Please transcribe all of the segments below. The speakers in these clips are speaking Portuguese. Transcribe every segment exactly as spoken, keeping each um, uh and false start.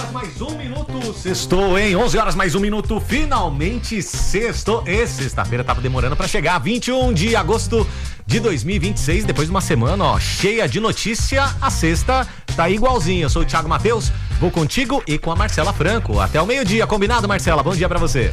horas mais um minuto, sextou, hein? onze horas mais um minuto, finalmente sextou. E sexta-feira tava demorando pra chegar, vinte e um de agosto de dois mil e vinte e seis, depois de uma semana, ó, cheia de notícia, a sexta tá igualzinha. Eu sou o Thiago Matheus, vou contigo e com a Marcela Franco, até o meio-dia, combinado, Marcela? Bom dia pra você.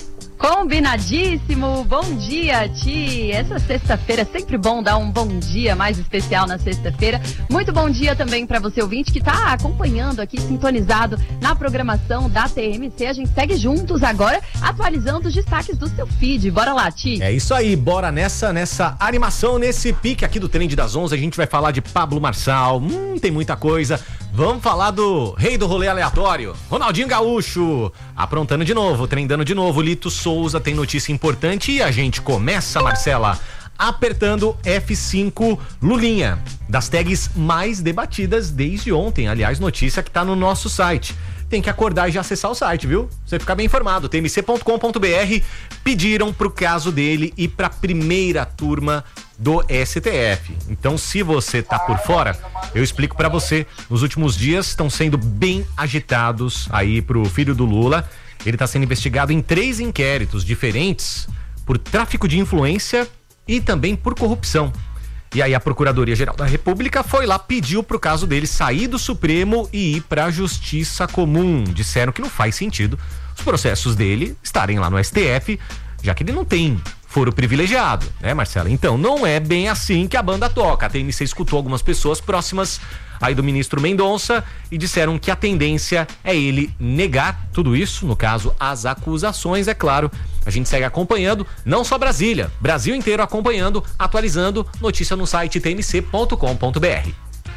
Combinadíssimo, bom dia, Ti. Essa sexta-feira é sempre bom dar um bom dia mais especial na sexta-feira. Muito bom dia também para você ouvinte que tá acompanhando aqui, sintonizado na programação da T M C. A gente segue juntos agora, atualizando os destaques do seu feed. Bora lá, Ti. É isso aí, bora nessa, nessa animação, nesse pique aqui do Trend das onze. A gente vai falar de Pablo Marçal, hum, tem muita coisa. Vamos falar do rei do rolê aleatório, Ronaldinho Gaúcho, aprontando de novo, trendando de novo. Lito Souza tem notícia importante e a gente começa, Marcela, apertando F cinco Lulinha, das tags mais debatidas desde ontem. Aliás, notícia que tá no nosso site. Tem que acordar e já acessar o site, viu? Você ficar bem informado. T M C ponto com ponto B R pediram pro caso dele ir pra primeira turma do S T F. Então, se você tá por fora, eu explico pra você. Nos últimos dias estão sendo bem agitados aí pro filho do Lula. Ele tá sendo investigado em três inquéritos diferentes por tráfico de influência e também por corrupção. E aí a Procuradoria-Geral da República foi lá, pediu pro caso dele sair do Supremo e ir pra Justiça Comum. Disseram que não faz sentido os processos dele estarem lá no S T F, já que ele não tem foro privilegiado, né, Marcela? Então não é bem assim que a banda toca. A T M C escutou algumas pessoas próximas aí do ministro Mendonça e disseram que a tendência é ele negar tudo isso, no caso, as acusações, é claro. A gente segue acompanhando, não só Brasília, Brasil inteiro acompanhando, atualizando, notícia no site T M C ponto com ponto B R.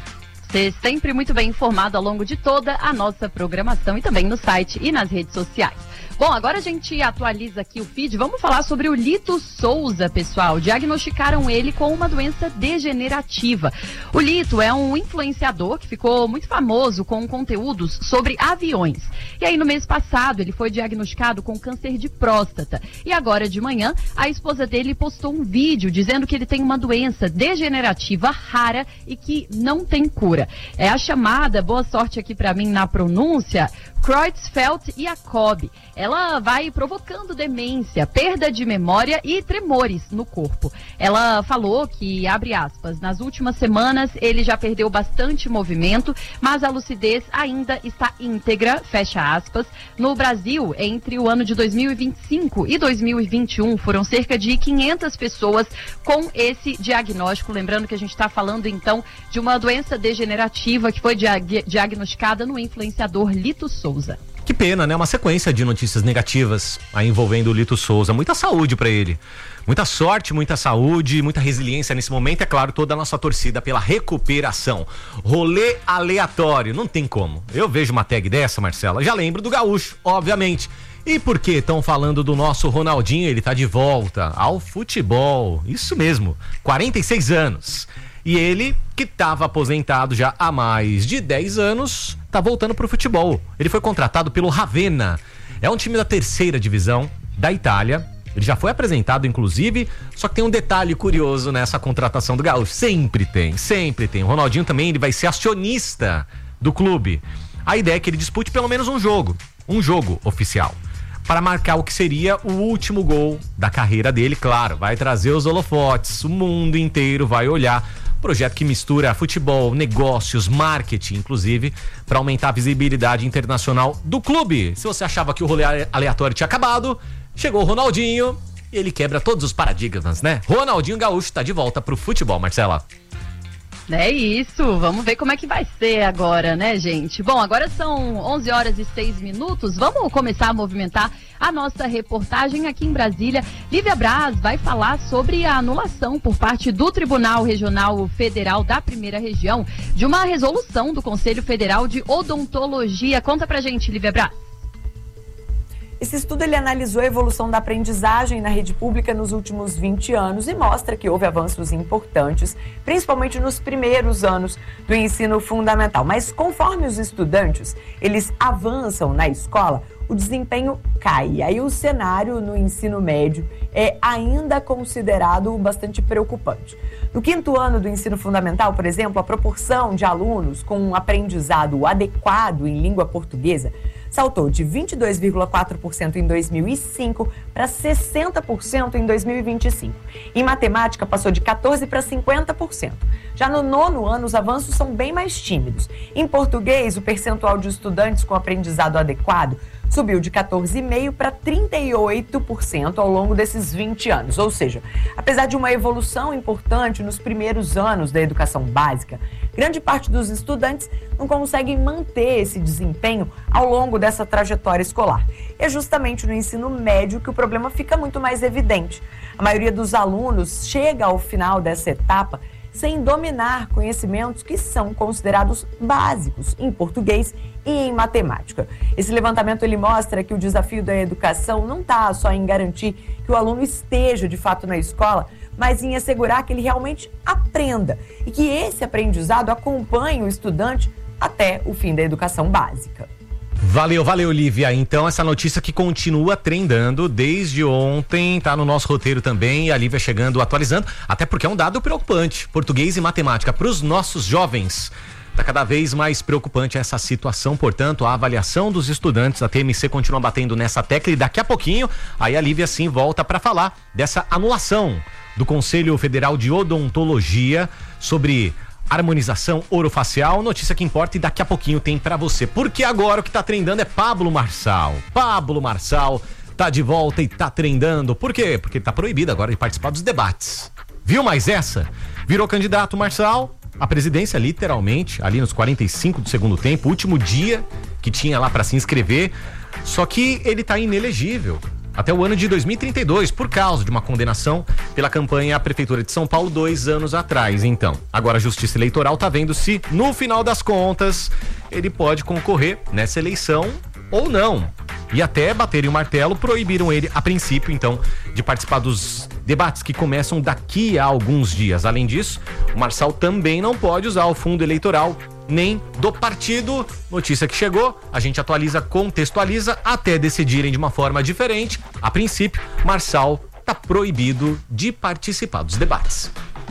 Você sempre muito bem informado ao longo de toda a nossa programação e também no site e nas redes sociais. Bom, agora a gente atualiza aqui o feed. Vamos falar sobre o Lito Souza, pessoal. Diagnosticaram ele com uma doença degenerativa. O Lito é um influenciador que ficou muito famoso com conteúdos sobre aviões. E aí, no mês passado, ele foi diagnosticado com câncer de próstata. E agora de manhã, a esposa dele postou um vídeo dizendo que ele tem uma doença degenerativa rara e que não tem cura. É a chamada, boa sorte aqui pra mim na pronúncia, Creutzfeldt-Jakob. Ela vai provocando demência, perda de memória e tremores no corpo. Ela falou que, abre aspas, nas últimas semanas ele já perdeu bastante movimento, mas a lucidez ainda está íntegra, fecha aspas. No Brasil, entre o ano de dois mil e vinte e cinco e dois mil e vinte e um, foram cerca de quinhentas pessoas com esse diagnóstico. Lembrando que a gente está falando, então, de uma doença degenerativa que foi diag- diagnosticada no influenciador Lito Souza. Que pena, né? Uma sequência de notícias negativas aí envolvendo o Lito Souza. Muita saúde pra ele. Muita sorte, muita saúde, muita resiliência nesse momento. É claro, toda a nossa torcida pela recuperação. Rolê aleatório, não tem como. Eu vejo uma tag dessa, Marcela, já lembro do Gaúcho, obviamente. E por que estão falando do nosso Ronaldinho? Ele tá de volta ao futebol. Isso mesmo, quarenta e seis anos. E ele, que estava aposentado já há mais de dez anos, tá voltando pro futebol. Ele foi contratado pelo Ravenna. É um time da terceira divisão da Itália. Ele já foi apresentado, inclusive, só que tem um detalhe curioso nessa contratação do Gaúcho. Sempre tem, sempre tem. O Ronaldinho também, ele vai ser acionista do clube. A ideia é que ele dispute pelo menos um jogo, um jogo oficial, para marcar o que seria o último gol da carreira dele. Claro, vai trazer os holofotes, o mundo inteiro vai olhar. Projeto que mistura futebol, negócios, marketing, inclusive, para aumentar a visibilidade internacional do clube. Se você achava que o rolê aleatório tinha acabado, chegou o Ronaldinho e ele quebra todos os paradigmas, né? Ronaldinho Gaúcho tá de volta pro futebol, Marcela. É isso, vamos ver como é que vai ser agora, né, gente? Bom, agora são onze horas e seis minutos, vamos começar a movimentar a nossa reportagem aqui em Brasília. Lívia Braz vai falar sobre a anulação por parte do Tribunal Regional Federal da Primeira Região de uma resolução do Conselho Federal de Odontologia. Conta pra gente, Lívia Braz. Esse estudo ele analisou a evolução da aprendizagem na rede pública nos últimos vinte anos e mostra que houve avanços importantes, principalmente nos primeiros anos do ensino fundamental. Mas conforme os estudantes eles avançam na escola, o desempenho cai. E aí o cenário no ensino médio é ainda considerado bastante preocupante. No quinto ano do ensino fundamental, por exemplo, a proporção de alunos com um aprendizado adequado em língua portuguesa saltou de vinte e dois vírgula quatro por cento em dois mil e cinco para sessenta por cento em dois mil e vinte e cinco. Em matemática, passou de quatorze por cento para cinquenta por cento. Já no nono ano, os avanços são bem mais tímidos. Em português, o percentual de estudantes com aprendizado adequado subiu de quatorze vírgula cinco por cento para trinta e oito por cento ao longo desses vinte anos. Ou seja, apesar de uma evolução importante nos primeiros anos da educação básica, grande parte dos estudantes não conseguem manter esse desempenho ao longo dessa trajetória escolar. E é justamente no ensino médio que o problema fica muito mais evidente. A maioria dos alunos chega ao final dessa etapa sem dominar conhecimentos que são considerados básicos em português e em matemática. Esse levantamento ele mostra que o desafio da educação não está só em garantir que o aluno esteja de fato na escola, mas em assegurar que ele realmente aprenda e que esse aprendizado acompanhe o estudante até o fim da educação básica. Valeu, valeu, Lívia. Então, essa notícia que continua trendando desde ontem, tá no nosso roteiro também, e a Lívia chegando, atualizando, até porque é um dado preocupante. Português e matemática para os nossos jovens. Tá cada vez mais preocupante essa situação, portanto, a avaliação dos estudantes. A T M C continua batendo nessa tecla e daqui a pouquinho, aí a Lívia sim volta para falar dessa anulação do Conselho Federal de Odontologia sobre harmonização orofacial, notícia que importa e daqui a pouquinho tem pra você. Porque agora o que tá trendando é Pablo Marçal. Pablo Marçal tá de volta e tá trendando. Por quê? Porque ele tá proibido agora de participar dos debates. Viu mais essa? Virou candidato Marçal à presidência, literalmente, ali nos quarenta e cinco do segundo tempo, último dia que tinha lá pra se inscrever. Só que ele tá inelegível até o ano de dois mil e trinta e dois, por causa de uma condenação pela campanha à Prefeitura de São Paulo dois anos atrás. Então, agora a Justiça Eleitoral tá vendo se, no final das contas, ele pode concorrer nessa eleição ou não. E até baterem o martelo, proibiram ele, a princípio, então, de participar dos debates que começam daqui a alguns dias. Além disso, o Marçal também não pode usar o fundo eleitoral nem do partido. Notícia que chegou, a gente atualiza, contextualiza até decidirem de uma forma diferente. A princípio, Marçal está proibido de participar dos debates.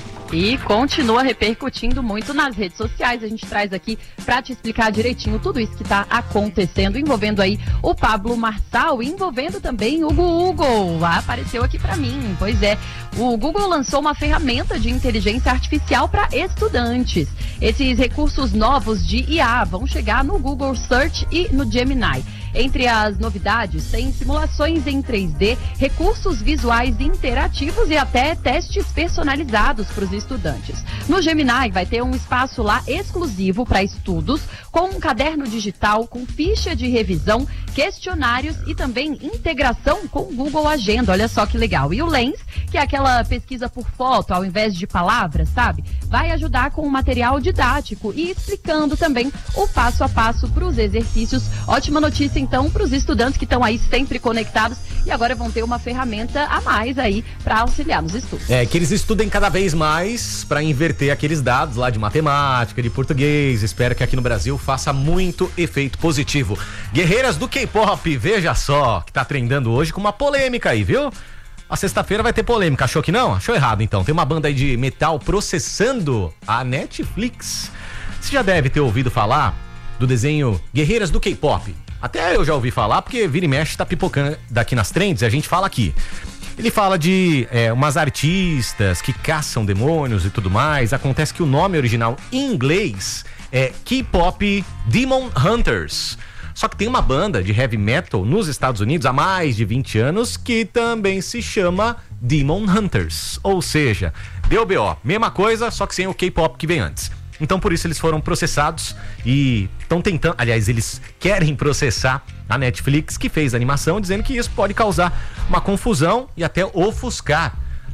E continua repercutindo muito nas redes sociais. A gente traz aqui para te explicar direitinho tudo isso que está acontecendo, envolvendo aí o Pablo Marçal, envolvendo também o Google. Ah, apareceu aqui para mim. Pois é, o Google lançou uma ferramenta de inteligência artificial para estudantes. Esses recursos novos de I A vão chegar no Google Search e no Gemini. Entre as novidades, tem simulações em três D, recursos visuais interativos e até testes personalizados para os estudantes. No Gemini vai ter um espaço lá exclusivo para estudos, com um caderno digital, com ficha de revisão, questionários e também integração com o Google Agenda. Olha só que legal. E o Lens, que é aquela pesquisa por foto ao invés de palavras, sabe? Vai ajudar com o material didático e explicando também o passo a passo para os exercícios. Ótima notícia então para os estudantes que estão aí sempre conectados e agora vão ter uma ferramenta a mais aí para auxiliar nos estudos. É, que eles estudem cada vez mais para inverter aqueles dados lá de matemática, de português. Espero que aqui no Brasil faça muito efeito positivo. Guerreiras do K-pop, veja só, que tá trendando hoje com uma polêmica aí, viu? A sexta-feira vai ter polêmica, achou que não? Achou errado então. Tem uma banda aí de metal processando a Netflix. Você já deve ter ouvido falar do desenho Guerreiras do K-pop. Até eu já ouvi falar, porque vira e mexe tá pipocando daqui nas trends e a gente fala aqui. Ele fala de é, umas artistas que caçam demônios e tudo mais. Acontece que o nome original em inglês é K-pop Demon Hunters. Só que tem uma banda de heavy metal nos Estados Unidos há mais de vinte anos que também se chama Demon Hunters. Ou seja, deu B O, mesma coisa, só que sem o K-pop que vem antes. Então por isso eles foram processados e estão tentando, aliás, eles querem processar a Netflix, que fez a animação, dizendo que isso pode causar uma confusão e até ofuscar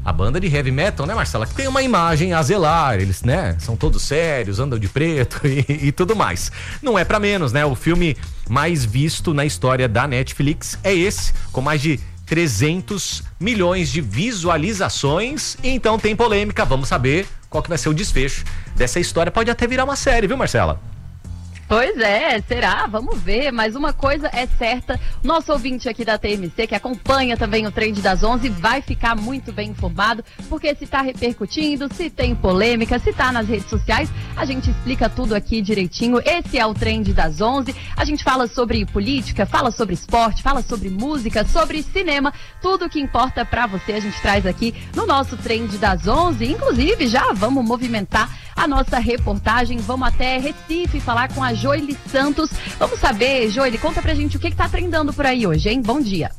a banda de heavy metal, né, Marcela? Que tem uma imagem a zelar, eles, né, são todos sérios, andam de preto e, e tudo mais. Não é pra menos, né? O filme mais visto na história da Netflix é esse, com mais de trezentos milhões de visualizações. Então tem polêmica, vamos saber qual que vai ser o desfecho dessa história. Pode até virar uma série, viu, Marcela? Pois é, será? Vamos ver, mas uma coisa é certa, nosso ouvinte aqui da T M C, que acompanha também o Trend das onze, vai ficar muito bem informado, porque se tá repercutindo, se tem polêmica, se tá nas redes sociais, a gente explica tudo aqui direitinho. Esse é o Trend das onze, a gente fala sobre política, fala sobre esporte, fala sobre música, sobre cinema, tudo que importa pra você a gente traz aqui no nosso Trend das onze. Inclusive, já vamos movimentar a nossa reportagem, vamos até Recife falar com a Joely Santos. Vamos saber, Joely, conta pra gente o que que tá trendando por aí hoje, hein? Bom dia.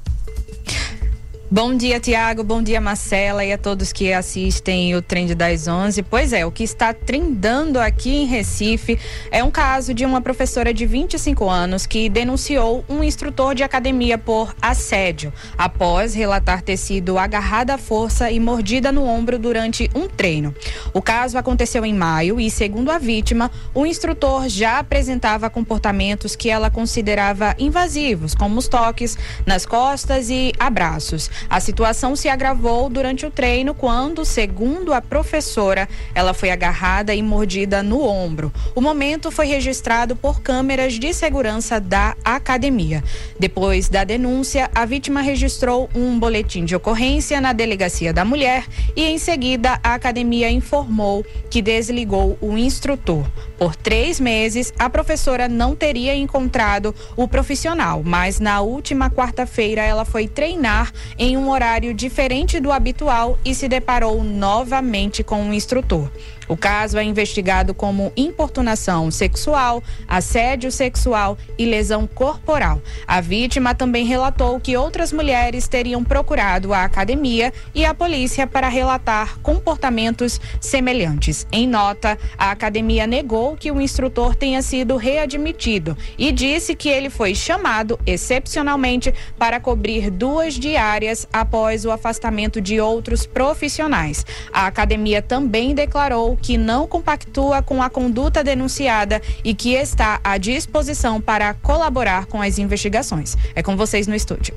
Bom dia, Tiago. Bom dia, Marcela, e a todos que assistem o Trend das onze. Pois é, o que está trendando aqui em Recife é um caso de uma professora de vinte e cinco anos que denunciou um instrutor de academia por assédio, após relatar ter sido agarrada à força e mordida no ombro durante um treino. O caso aconteceu em maio e, segundo a vítima, o instrutor já apresentava comportamentos que ela considerava invasivos, como os toques nas costas e abraços. A situação se agravou durante o treino quando, segundo a professora, ela foi agarrada e mordida no ombro. O momento foi registrado por câmeras de segurança da academia. Depois da denúncia, a vítima registrou um boletim de ocorrência na Delegacia da Mulher e, em seguida, a academia informou que desligou o instrutor. Por três meses, a professora não teria encontrado o profissional, mas na última quarta-feira ela foi treinar em um horário diferente do habitual e se deparou novamente com um instrutor. O caso é investigado como importunação sexual, assédio sexual e lesão corporal. A vítima também relatou que outras mulheres teriam procurado a academia e a polícia para relatar comportamentos semelhantes. Em nota, a academia negou que o instrutor tenha sido readmitido e disse que ele foi chamado excepcionalmente para cobrir duas diárias após o afastamento de outros profissionais. A academia também declarou que não compactua com a conduta denunciada e que está à disposição para colaborar com as investigações. É com vocês no estúdio.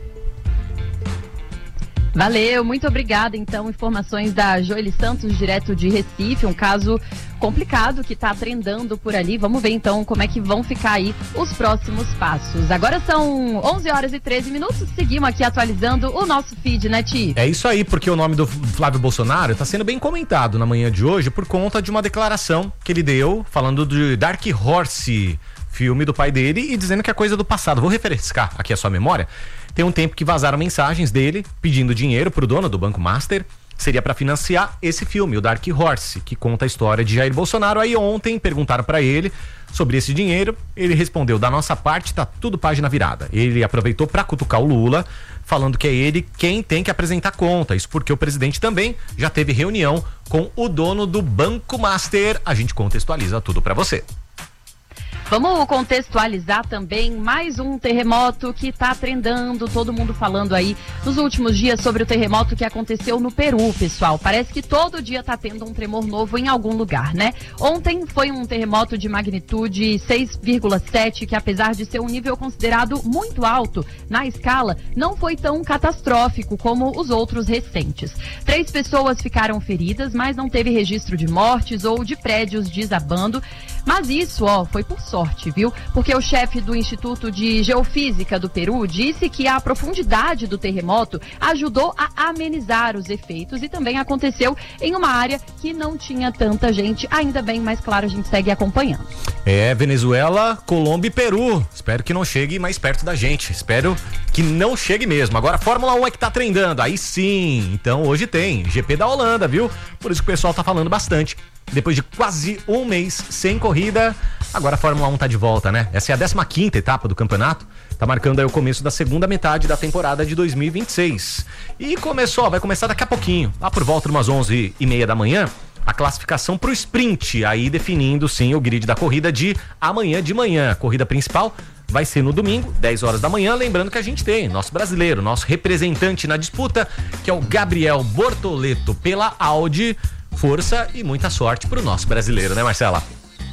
Valeu, muito obrigada. Então, informações da Joely Santos, direto de Recife, um caso complicado que está trendando por ali. Vamos ver então como é que vão ficar aí os próximos passos. Agora são onze horas e treze minutos, seguimos aqui atualizando o nosso feed, né, Ti? É isso aí, porque o nome do Flávio Bolsonaro está sendo bem comentado na manhã de hoje por conta de uma declaração que ele deu falando de Dark Horse, filme do pai dele, e dizendo que é coisa do passado. Vou refrescar aqui a sua memória. Tem um tempo que vazaram mensagens dele pedindo dinheiro pro dono do Banco Master. Seria para financiar esse filme, o Dark Horse, que conta a história de Jair Bolsonaro. Aí ontem perguntaram para ele sobre esse dinheiro. Ele respondeu: da nossa parte tá tudo página virada. Ele aproveitou para cutucar o Lula, falando que é ele quem tem que apresentar conta. Isso porque o presidente também já teve reunião com o dono do Banco Master. A gente contextualiza tudo para você. Vamos contextualizar também mais um terremoto que está trendando, todo mundo falando aí nos últimos dias sobre o terremoto que aconteceu no Peru, pessoal. Parece que todo dia está tendo um tremor novo em algum lugar, né? Ontem foi um terremoto de magnitude seis vírgula sete, que apesar de ser um nível considerado muito alto na escala, não foi tão catastrófico como os outros recentes. Três pessoas ficaram feridas, mas não teve registro de mortes ou de prédios desabando. Mas isso, ó, foi por sorte, viu? Porque o chefe do Instituto de Geofísica do Peru disse que a profundidade do terremoto ajudou a amenizar os efeitos e também aconteceu em uma área que não tinha tanta gente. Ainda bem, mas claro, a gente segue acompanhando. É, Venezuela, Colômbia e Peru. Espero que não chegue mais perto da gente. Espero que não chegue mesmo. Agora, Fórmula um é que tá trendando. Aí sim. Então, hoje tem G P da Holanda, viu? Por isso que o pessoal tá falando bastante. Depois de quase um mês sem corrida, agora a Fórmula um tá de volta, né? Essa é a décima quinta etapa do campeonato. Tá marcando aí o começo da segunda metade da temporada de dois mil e vinte e seis. E começou, vai começar daqui a pouquinho, lá por volta de umas onze e meia da manhã, a classificação pro sprint, aí definindo sim o grid da corrida de amanhã de manhã. Corrida principal, vai ser no domingo, dez horas da manhã. Lembrando que a gente tem nosso brasileiro, nosso representante na disputa, que é o Gabriel Bortoleto pela Audi. Força e muita sorte pro nosso brasileiro, né, Marcela?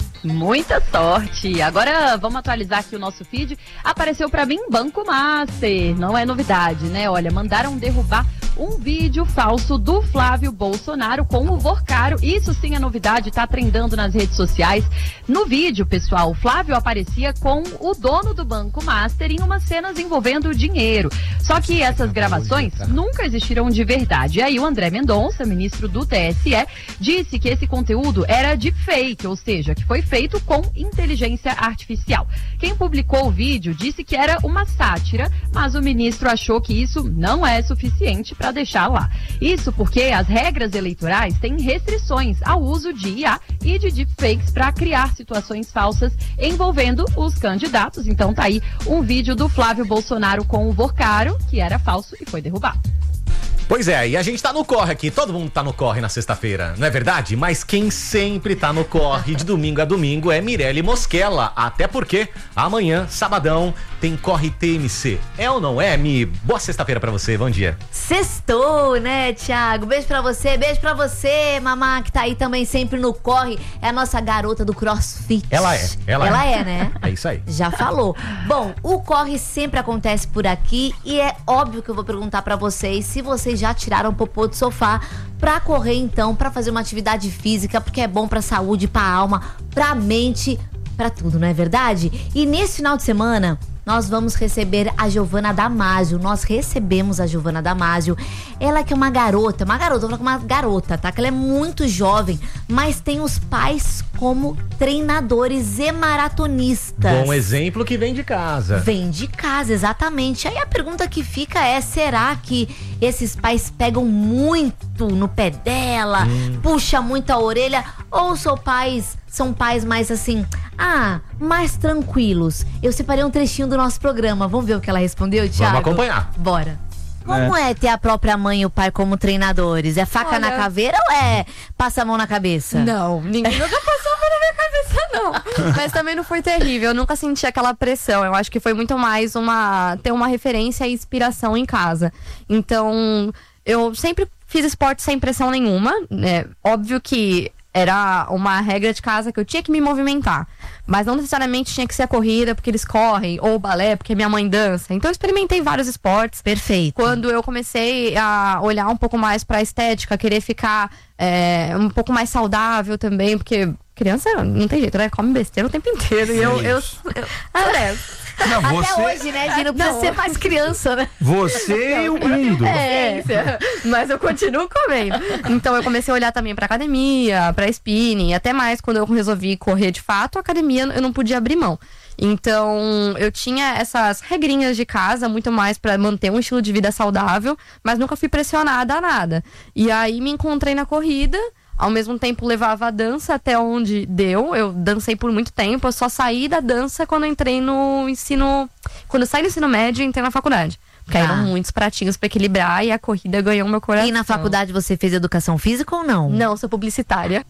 Muita sorte. Agora vamos atualizar aqui o nosso feed. Apareceu pra mim Banco Master. Não é novidade, né? Olha, mandaram derrubar um vídeo falso do Flávio Bolsonaro com o Vorcaro. Isso sim é novidade, tá trendando nas redes sociais. No vídeo, pessoal, o Flávio aparecia com o dono do Banco Master em umas cenas envolvendo dinheiro. Só que essas gravações nunca existiram de verdade. E aí o André Mendonça, ministro do T S E, disse que esse conteúdo era de fake, ou seja, que foi feito com inteligência artificial. Quem publicou o vídeo disse que era uma sátira, mas o ministro achou que isso não é suficiente para deixar lá. Isso porque as regras eleitorais têm restrições ao uso de I A e de deepfakes para criar situações falsas envolvendo os candidatos. Então tá aí um vídeo do Flávio Bolsonaro com o Vorcaro, que era falso e foi derrubado. Pois é, e a gente tá no corre aqui, todo mundo tá no corre na sexta-feira, não é verdade? Mas quem sempre tá no corre de domingo a domingo é Mirelle Mosquela, até porque amanhã, sabadão, tem Corre T M C. É ou não é, Mi? Boa sexta-feira pra você, bom dia. Sextou, né, Thiago? Beijo pra você, beijo pra você, mamá, que tá aí também sempre no corre, é a nossa garota do CrossFit. Ela é, ela, ela é. é, né? É isso aí. Já falou. Bom, o corre sempre acontece por aqui e é óbvio que eu vou perguntar pra vocês se vocês já tiraram o popô do sofá pra correr então, pra fazer uma atividade física, porque é bom pra saúde, pra alma, pra mente, pra tudo, não é verdade? E nesse final de semana nós vamos receber a Giovana Damasio. Nós recebemos a Giovana Damasio. Ela que é uma garota, uma garota, vou falar com uma garota, tá? Que ela é muito jovem, mas tem os pais como treinadores e maratonistas. Bom exemplo que vem de casa. Vem de casa, exatamente. Aí a pergunta que fica é, será que esses pais pegam muito no pé dela, hum. puxa muito a orelha, ou são pais, são pais mais assim, ah, mais tranquilos? Eu separei um trechinho do nosso programa, vamos ver o que ela respondeu, Thiago? Vamos acompanhar. Bora. Como é. é ter a própria mãe e o pai como treinadores? É faca Olha... na caveira ou é passa a mão na cabeça? Não, ninguém nunca passou a mão na minha cabeça, não. Mas também não foi terrível, eu nunca senti aquela pressão. Eu acho que foi muito mais uma ter uma referência e inspiração em casa. Então, eu sempre fiz esporte sem pressão nenhuma. É óbvio que era uma regra de casa que eu tinha que me movimentar. Mas não necessariamente tinha que ser a corrida, porque eles correm, ou o balé, porque minha mãe dança. Então eu experimentei vários esportes. Perfeito. Quando eu comecei a olhar um pouco mais pra estética, querer ficar é, um pouco mais saudável também, porque criança não tem jeito, né? Come besteira o tempo inteiro. E eu... eu, eu, eu é. Não, você... Até hoje, né, Gino? Não precisa não. ser mais criança, né? Você e o mundo. É, mas eu continuo comendo. Então eu comecei a olhar também pra academia, pra spinning, até mais quando eu resolvi correr de fato, a academia eu não podia abrir mão. Então eu tinha essas regrinhas de casa, muito mais pra manter um estilo de vida saudável, mas nunca fui pressionada a nada. E aí me encontrei na corrida. Ao mesmo tempo levava a dança até onde deu. Eu dancei por muito tempo. Eu só saí da dança quando eu entrei no ensino... Quando eu saí do ensino médio, eu entrei na faculdade. Porque ah. eram muitos pratinhos pra equilibrar e a corrida ganhou meu coração. E na faculdade você fez educação física ou não? Não, sou publicitária.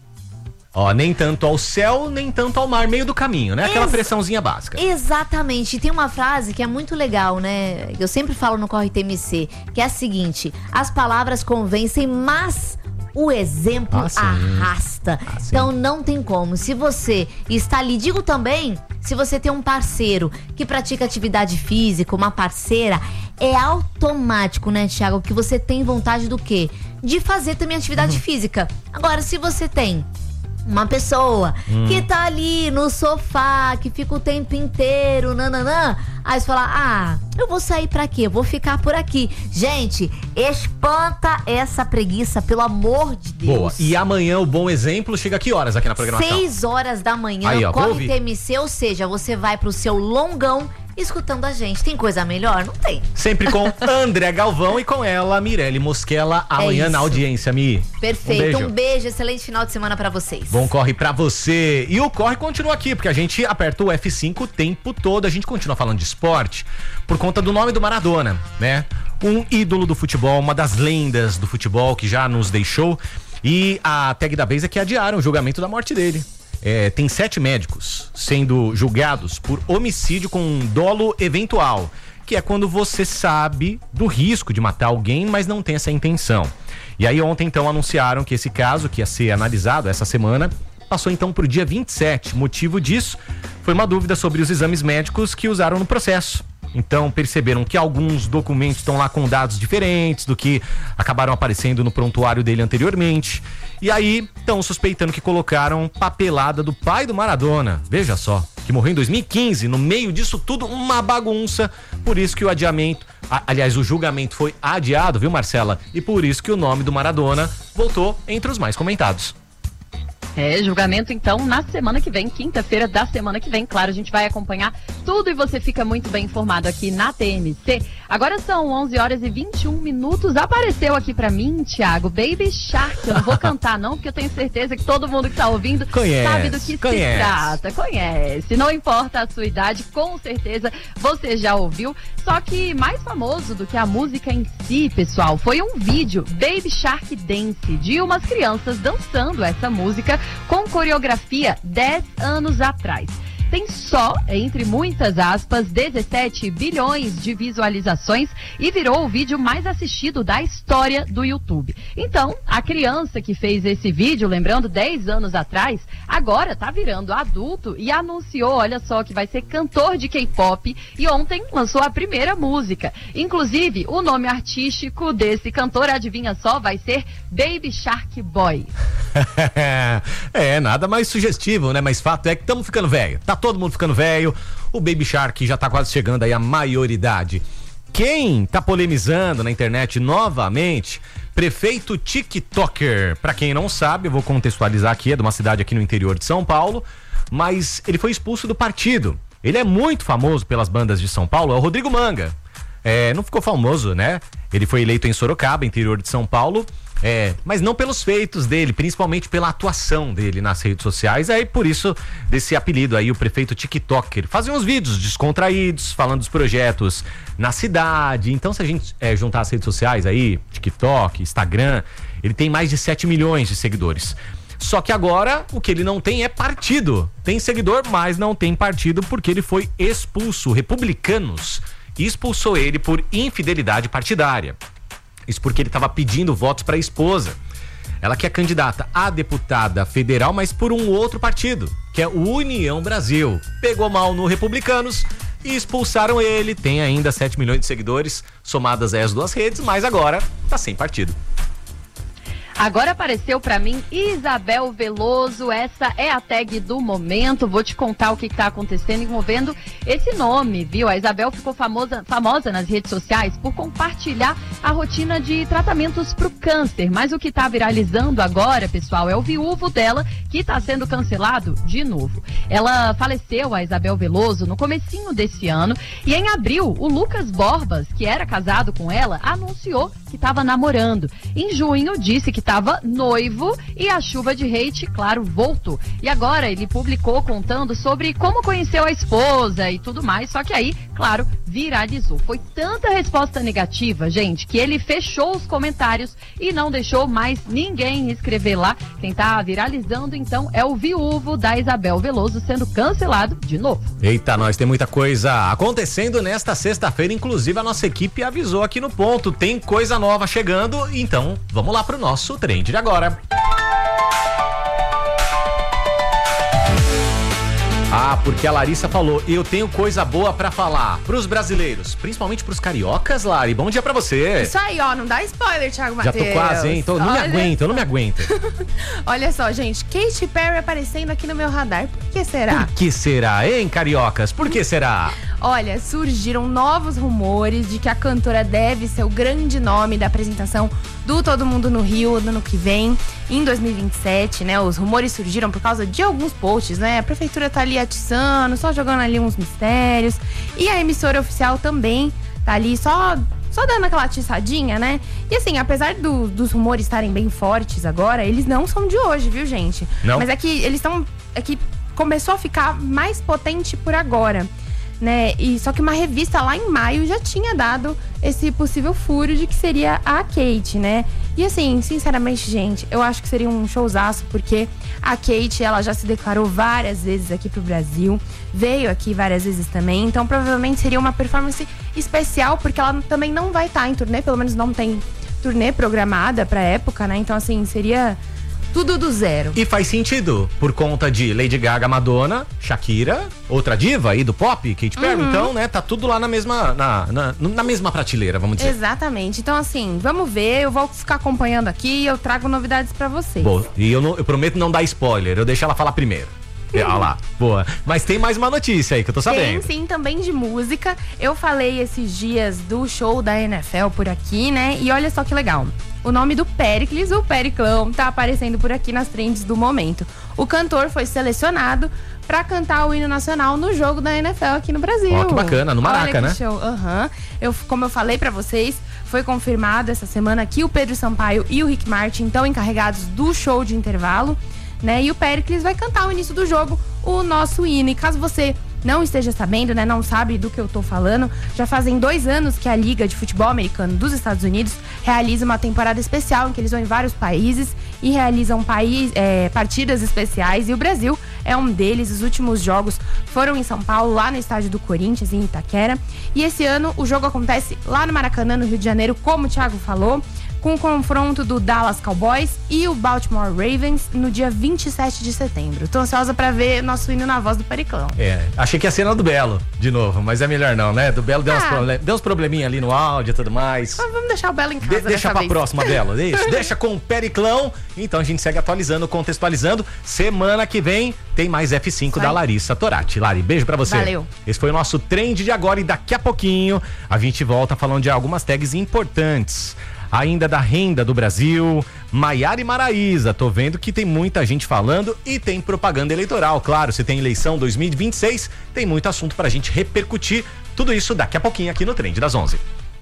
Ó, nem tanto ao céu, nem tanto ao mar, meio do caminho, né? Aquela Ex- pressãozinha básica. Exatamente. E tem uma frase que é muito legal, né? Eu sempre falo no Corre T M C, que é a seguinte: as palavras convencem, mas o exemplo ah, arrasta. Ah, então não tem como. Se você está ali, digo também, se você tem um parceiro que pratica atividade física, uma parceira, é automático, né, Thiago, que você tem vontade do quê? De fazer também atividade uhum. física. Agora, se você tem uma pessoa hum. que tá ali no sofá, que fica o tempo inteiro, nananã, aí você fala, ah, eu vou sair pra quê? Eu vou ficar por aqui. Gente, espanta essa preguiça, pelo amor de Deus. Boa, e amanhã o Bom Exemplo chega a que horas aqui na programação? Seis horas da manhã, aí, ó, Corre T M C, ou seja, você vai pro seu longão escutando a gente. Tem coisa melhor? Não tem. Sempre com André Galvão e com ela, Mirelle Mosquela, amanhã é na audiência, Mi. Perfeito, um beijo. um beijo, excelente final de semana pra vocês. Bom corre pra você. E o corre continua aqui, porque a gente aperta o F cinco o tempo todo, a gente continua falando de esporte, por conta do nome do Maradona, né? Um ídolo do futebol, uma das lendas do futebol que já nos deixou, e a tag da vez é que adiaram o julgamento da morte dele. é, tem sete médicos sendo julgados por homicídio com dolo eventual, que é quando você sabe do risco de matar alguém, mas não tem essa intenção. E aí ontem, então, anunciaram que esse caso, que ia ser analisado essa semana, passou então para o dia vinte e sete. Motivo disso foi uma dúvida sobre os exames médicos que usaram no processo. Então perceberam que alguns documentos estão lá com dados diferentes do que acabaram aparecendo no prontuário dele anteriormente. E aí estão suspeitando que colocaram papelada do pai do Maradona. Veja só, que morreu em dois mil e quinze. No meio disso tudo, uma bagunça. Por isso que o adiamento, a, aliás, o julgamento foi adiado, viu, Marcela? E por isso que o nome do Maradona voltou entre os mais comentados. É, julgamento então na semana que vem, quinta-feira da semana que vem. Claro, a gente vai acompanhar tudo e você fica muito bem informado aqui na T M C. Agora são onze horas e vinte e um minutos. Apareceu aqui pra mim, Thiago, Baby Shark. Eu não vou cantar não, porque eu tenho certeza que todo mundo que tá ouvindo conhece, sabe do que conhece. se trata. Conhece. Não importa a sua idade, com certeza você já ouviu. Só que mais famoso do que a música em si, pessoal, foi um vídeo, Baby Shark Dance, de umas crianças dançando essa música com coreografia dez anos atrás. Tem só, entre muitas aspas, dezessete bilhões de visualizações e virou o vídeo mais assistido da história do YouTube. Então, a criança que fez esse vídeo, lembrando, dez anos atrás, agora tá virando adulto e anunciou, olha só, que vai ser cantor de K-pop e ontem lançou a primeira música. Inclusive, o nome artístico desse cantor, adivinha só, vai ser Baby Shark Boy. É, nada mais sugestivo, né? Mas fato é que estamos ficando velho. Tá todo mundo ficando velho. O Baby Shark já tá quase chegando aí à maioridade. Quem tá polemizando na internet novamente? Prefeito TikToker. Pra quem não sabe, eu vou contextualizar aqui, é de uma cidade aqui no interior de São Paulo, mas ele foi expulso do partido. Ele é muito famoso pelas bandas de São Paulo, é o Rodrigo Manga. É, não ficou famoso, né? Ele foi eleito em Sorocaba, interior de São Paulo. É, mas não pelos feitos dele, principalmente pela atuação dele nas redes sociais. Aí por isso desse apelido aí, o prefeito TikToker. Fazem uns vídeos descontraídos, falando dos projetos na cidade. Então se a gente é, juntar as redes sociais aí, TikTok, Instagram, ele tem mais de sete milhões de seguidores. Só que agora o que ele não tem é partido. Tem seguidor, mas não tem partido porque ele foi expulso. Republicanos expulsou ele por infidelidade partidária. Isso porque ele estava pedindo votos para a esposa. Ela que é candidata a deputada federal, mas por um outro partido, que é o União Brasil. Pegou mal no Republicanos e expulsaram ele. Tem ainda sete milhões de seguidores somadas às duas redes, mas agora tá sem partido. Agora apareceu pra mim Isabel Veloso, essa é a tag do momento. Vou te contar o que está acontecendo envolvendo esse nome, viu? A Isabel ficou famosa, famosa nas redes sociais por compartilhar a rotina de tratamentos pro câncer. Mas o que está viralizando agora, pessoal, é o viúvo dela que está sendo cancelado de novo. Ela faleceu, a Isabel Veloso, no comecinho desse ano e em abril o Lucas Borbas, que era casado com ela, anunciou que estava namorando. Em junho disse que estava noivo e a chuva de hate, claro, voltou. E agora ele publicou contando sobre como conheceu a esposa e tudo mais, só que aí, claro, viralizou. Foi tanta resposta negativa, gente, que ele fechou os comentários e não deixou mais ninguém escrever lá. Quem tá viralizando, então, é o viúvo da Isabel Veloso sendo cancelado de novo. Eita, nós tem muita coisa acontecendo nesta sexta-feira, inclusive a nossa equipe avisou aqui no ponto, tem coisa nova chegando, então vamos lá pro nosso Trend de agora. Ah, porque a Larissa falou, eu tenho coisa boa pra falar pros brasileiros, principalmente pros cariocas, Lari. Bom dia pra você. Isso aí, ó, não dá spoiler, Thiago Matheus. Já tô quase, hein? Então, não me aguento, eu não me aguento. Olha só, gente, Katy Perry aparecendo aqui no meu radar. Por que será? Por que será, hein, cariocas? Por que será? Olha, surgiram novos rumores de que a cantora deve ser o grande nome da apresentação do Todo Mundo no Rio no ano que vem, em dois mil e vinte e sete, né? Os rumores surgiram por causa de alguns posts, né? A prefeitura tá ali atiçando, só jogando ali uns mistérios. E a emissora oficial também tá ali só, só dando aquela atiçadinha, né? E assim, apesar do, dos rumores estarem bem fortes agora, eles não são de hoje, viu, gente? Não. Mas é que eles estão... É que começou a ficar mais potente por agora. Né? E só que uma revista lá em maio já tinha dado esse possível furo de que seria a Kate, né? E assim, sinceramente, gente, eu acho que seria um showzaço, porque a Kate, ela já se declarou várias vezes aqui pro Brasil, veio aqui várias vezes também, então provavelmente seria uma performance especial, porque ela também não vai estar em turnê, pelo menos não tem turnê programada pra época, né? Então assim, seria tudo do zero. E faz sentido, por conta de Lady Gaga, Madonna, Shakira, outra diva aí do pop, Katy Perry, uhum. Então, né, tá tudo lá na mesma, na, na, na mesma prateleira, vamos dizer. Exatamente, então assim, vamos ver, eu vou ficar acompanhando aqui e eu trago novidades pra vocês. Boa, e eu, não, eu prometo não dar spoiler, eu deixo ela falar primeiro. Olha lá, boa. Mas tem mais uma notícia aí que eu tô sabendo. Tem sim, também de música. Eu falei esses dias do show da N F L por aqui, né? E olha só que legal. O nome do Péricles, o Periclão, tá aparecendo por aqui nas trends do momento. O cantor foi selecionado pra cantar o hino nacional no jogo da N F L aqui no Brasil. Ó, que bacana, no Maraca, olha que né? Show. Uhum. Eu, como eu falei pra vocês, foi confirmado essa semana que o Pedro Sampaio e o Rick Martin estão encarregados do show de intervalo, né? E o Péricles vai cantar ao início do jogo o nosso hino. E caso você não esteja sabendo, né, não sabe do que eu tô falando, já fazem dois anos que a Liga de Futebol Americano dos Estados Unidos realiza uma temporada especial em que eles vão em vários países e realizam país, é, partidas especiais, e o Brasil é um deles. Os últimos jogos foram em São Paulo, lá no estádio do Corinthians, em Itaquera, e esse ano o jogo acontece lá no Maracanã, no Rio de Janeiro, como o Thiago falou, com o confronto do Dallas Cowboys e o Baltimore Ravens no dia vinte e sete de setembro. Tô ansiosa pra ver nosso hino na voz do Periclão. É, achei que ia ser na do Belo, de novo, mas é melhor não, né? Do Belo deu, ah. uns, problem- deu uns probleminha ali no áudio e tudo mais. Mas vamos deixar o Belo em casa. De- deixa pra vez. próxima, Belo, deixa, deixa com o Periclão. Então a gente segue atualizando, contextualizando. Semana que vem tem mais F cinco Vai. da Larissa Torati. Lari, beijo pra você. Valeu. Esse foi o nosso trend de agora, e daqui a pouquinho a gente volta falando de algumas tags importantes. Ainda da renda do Brasil, Maiara e Maraísa, tô vendo que tem muita gente falando e tem propaganda eleitoral, claro, se tem eleição dois mil e vinte e seis, tem muito assunto pra gente repercutir, tudo isso daqui a pouquinho aqui no Trend das onze.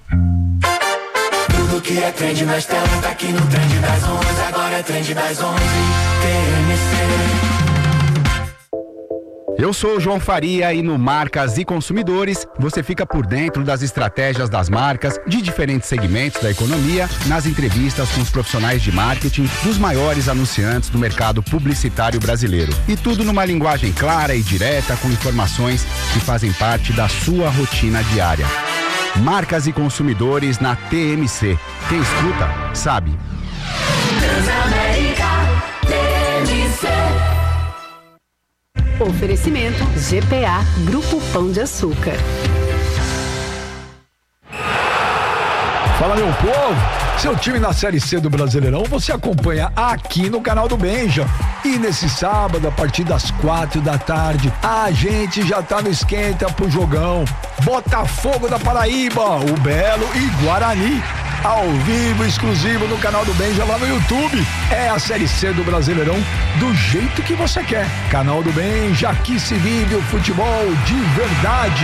Tudo que é trend nas telas tá aqui no Trend das onze, agora é Trend das onze, T M C. Eu sou o João Faria e no Marcas e Consumidores você fica por dentro das estratégias das marcas de diferentes segmentos da economia, nas entrevistas com os profissionais de marketing dos maiores anunciantes do mercado publicitário brasileiro. E tudo numa linguagem clara e direta, com informações que fazem parte da sua rotina diária. Marcas e Consumidores na T M C. Quem escuta, sabe. Transamérica, T M C. Oferecimento G P A, Grupo Pão de Açúcar. Fala, meu povo! Seu time na Série C do Brasileirão você acompanha aqui no canal do Benja. E nesse sábado, a partir das quatro da tarde, a gente já tá no esquenta pro jogão. Botafogo da Paraíba, o Belo e Guarani. Ao vivo, exclusivo no canal do Benja lá no YouTube. É a Série C do Brasileirão do jeito que você quer. Canal do Benja, aqui se vive o futebol de verdade.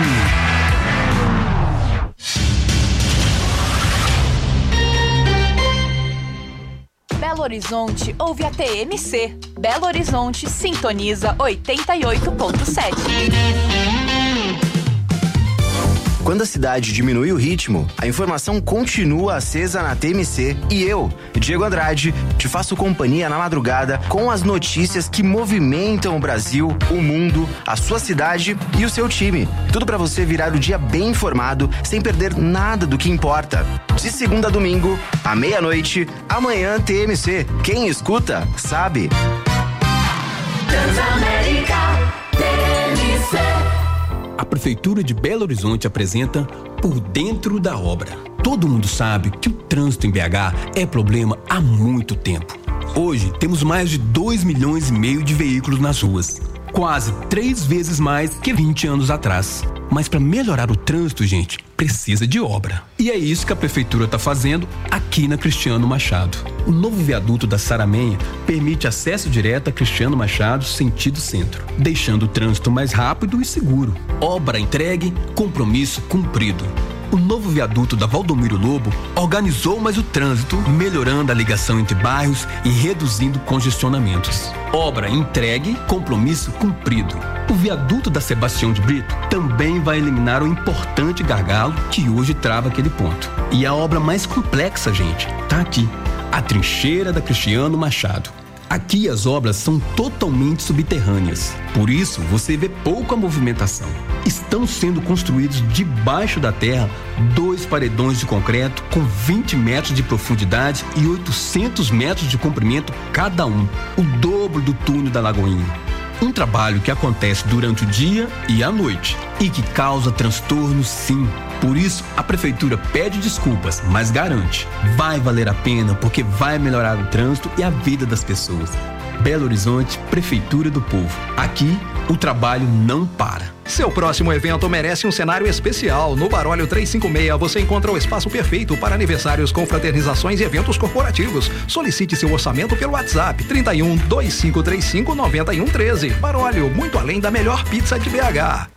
Belo Horizonte ouve a T M C. Belo Horizonte sintoniza oitenta e oito ponto sete. Quando a cidade diminui o ritmo, a informação continua acesa na T M C. E eu, Diego Andrade, te faço companhia na madrugada com as notícias que movimentam o Brasil, o mundo, a sua cidade e o seu time. Tudo pra você virar o dia bem informado, sem perder nada do que importa. De segunda a domingo, à meia-noite, amanhã T M C. Quem escuta, sabe. Transamérica, T M C. A Prefeitura de Belo Horizonte apresenta Por Dentro da Obra. Todo mundo sabe que o trânsito em B H é problema há muito tempo. Hoje temos mais de dois milhões e meio de veículos nas ruas. Quase três vezes mais que vinte anos atrás. Mas para melhorar o trânsito, gente, precisa de obra. E é isso que a Prefeitura está fazendo aqui na Cristiano Machado. O novo viaduto da Saramenha permite acesso direto a Cristiano Machado, sentido centro, deixando o trânsito mais rápido e seguro. Obra entregue, compromisso cumprido. O novo viaduto da Valdomiro Lobo organizou mais o trânsito, melhorando a ligação entre bairros e reduzindo congestionamentos. Obra entregue, compromisso cumprido. O viaduto da Sebastião de Brito também vai eliminar o importante gargalo que hoje trava aquele ponto. E a obra mais complexa, gente, tá aqui. a trincheira da Cristiano Machado. Aqui as obras são totalmente subterrâneas, por isso você vê pouca movimentação. Estão sendo construídos debaixo da terra dois paredões de concreto com vinte metros de profundidade e oitocentos metros de comprimento cada um, o dobro do túnel da Lagoinha. Um trabalho que acontece durante o dia e a noite e que causa transtorno, sim. Por isso, a prefeitura pede desculpas, mas garante, vai valer a pena porque vai melhorar o trânsito e a vida das pessoas. Belo Horizonte, Prefeitura do Povo. Aqui, o trabalho não para. Seu próximo evento merece um cenário especial. No Barólio trezentos e cinquenta e seis você encontra o espaço perfeito para aniversários, confraternizações e eventos corporativos. Solicite seu orçamento pelo WhatsApp trinta e um, dois cinco três cinco, nove um um três. Barólio, muito além da melhor pizza de B H.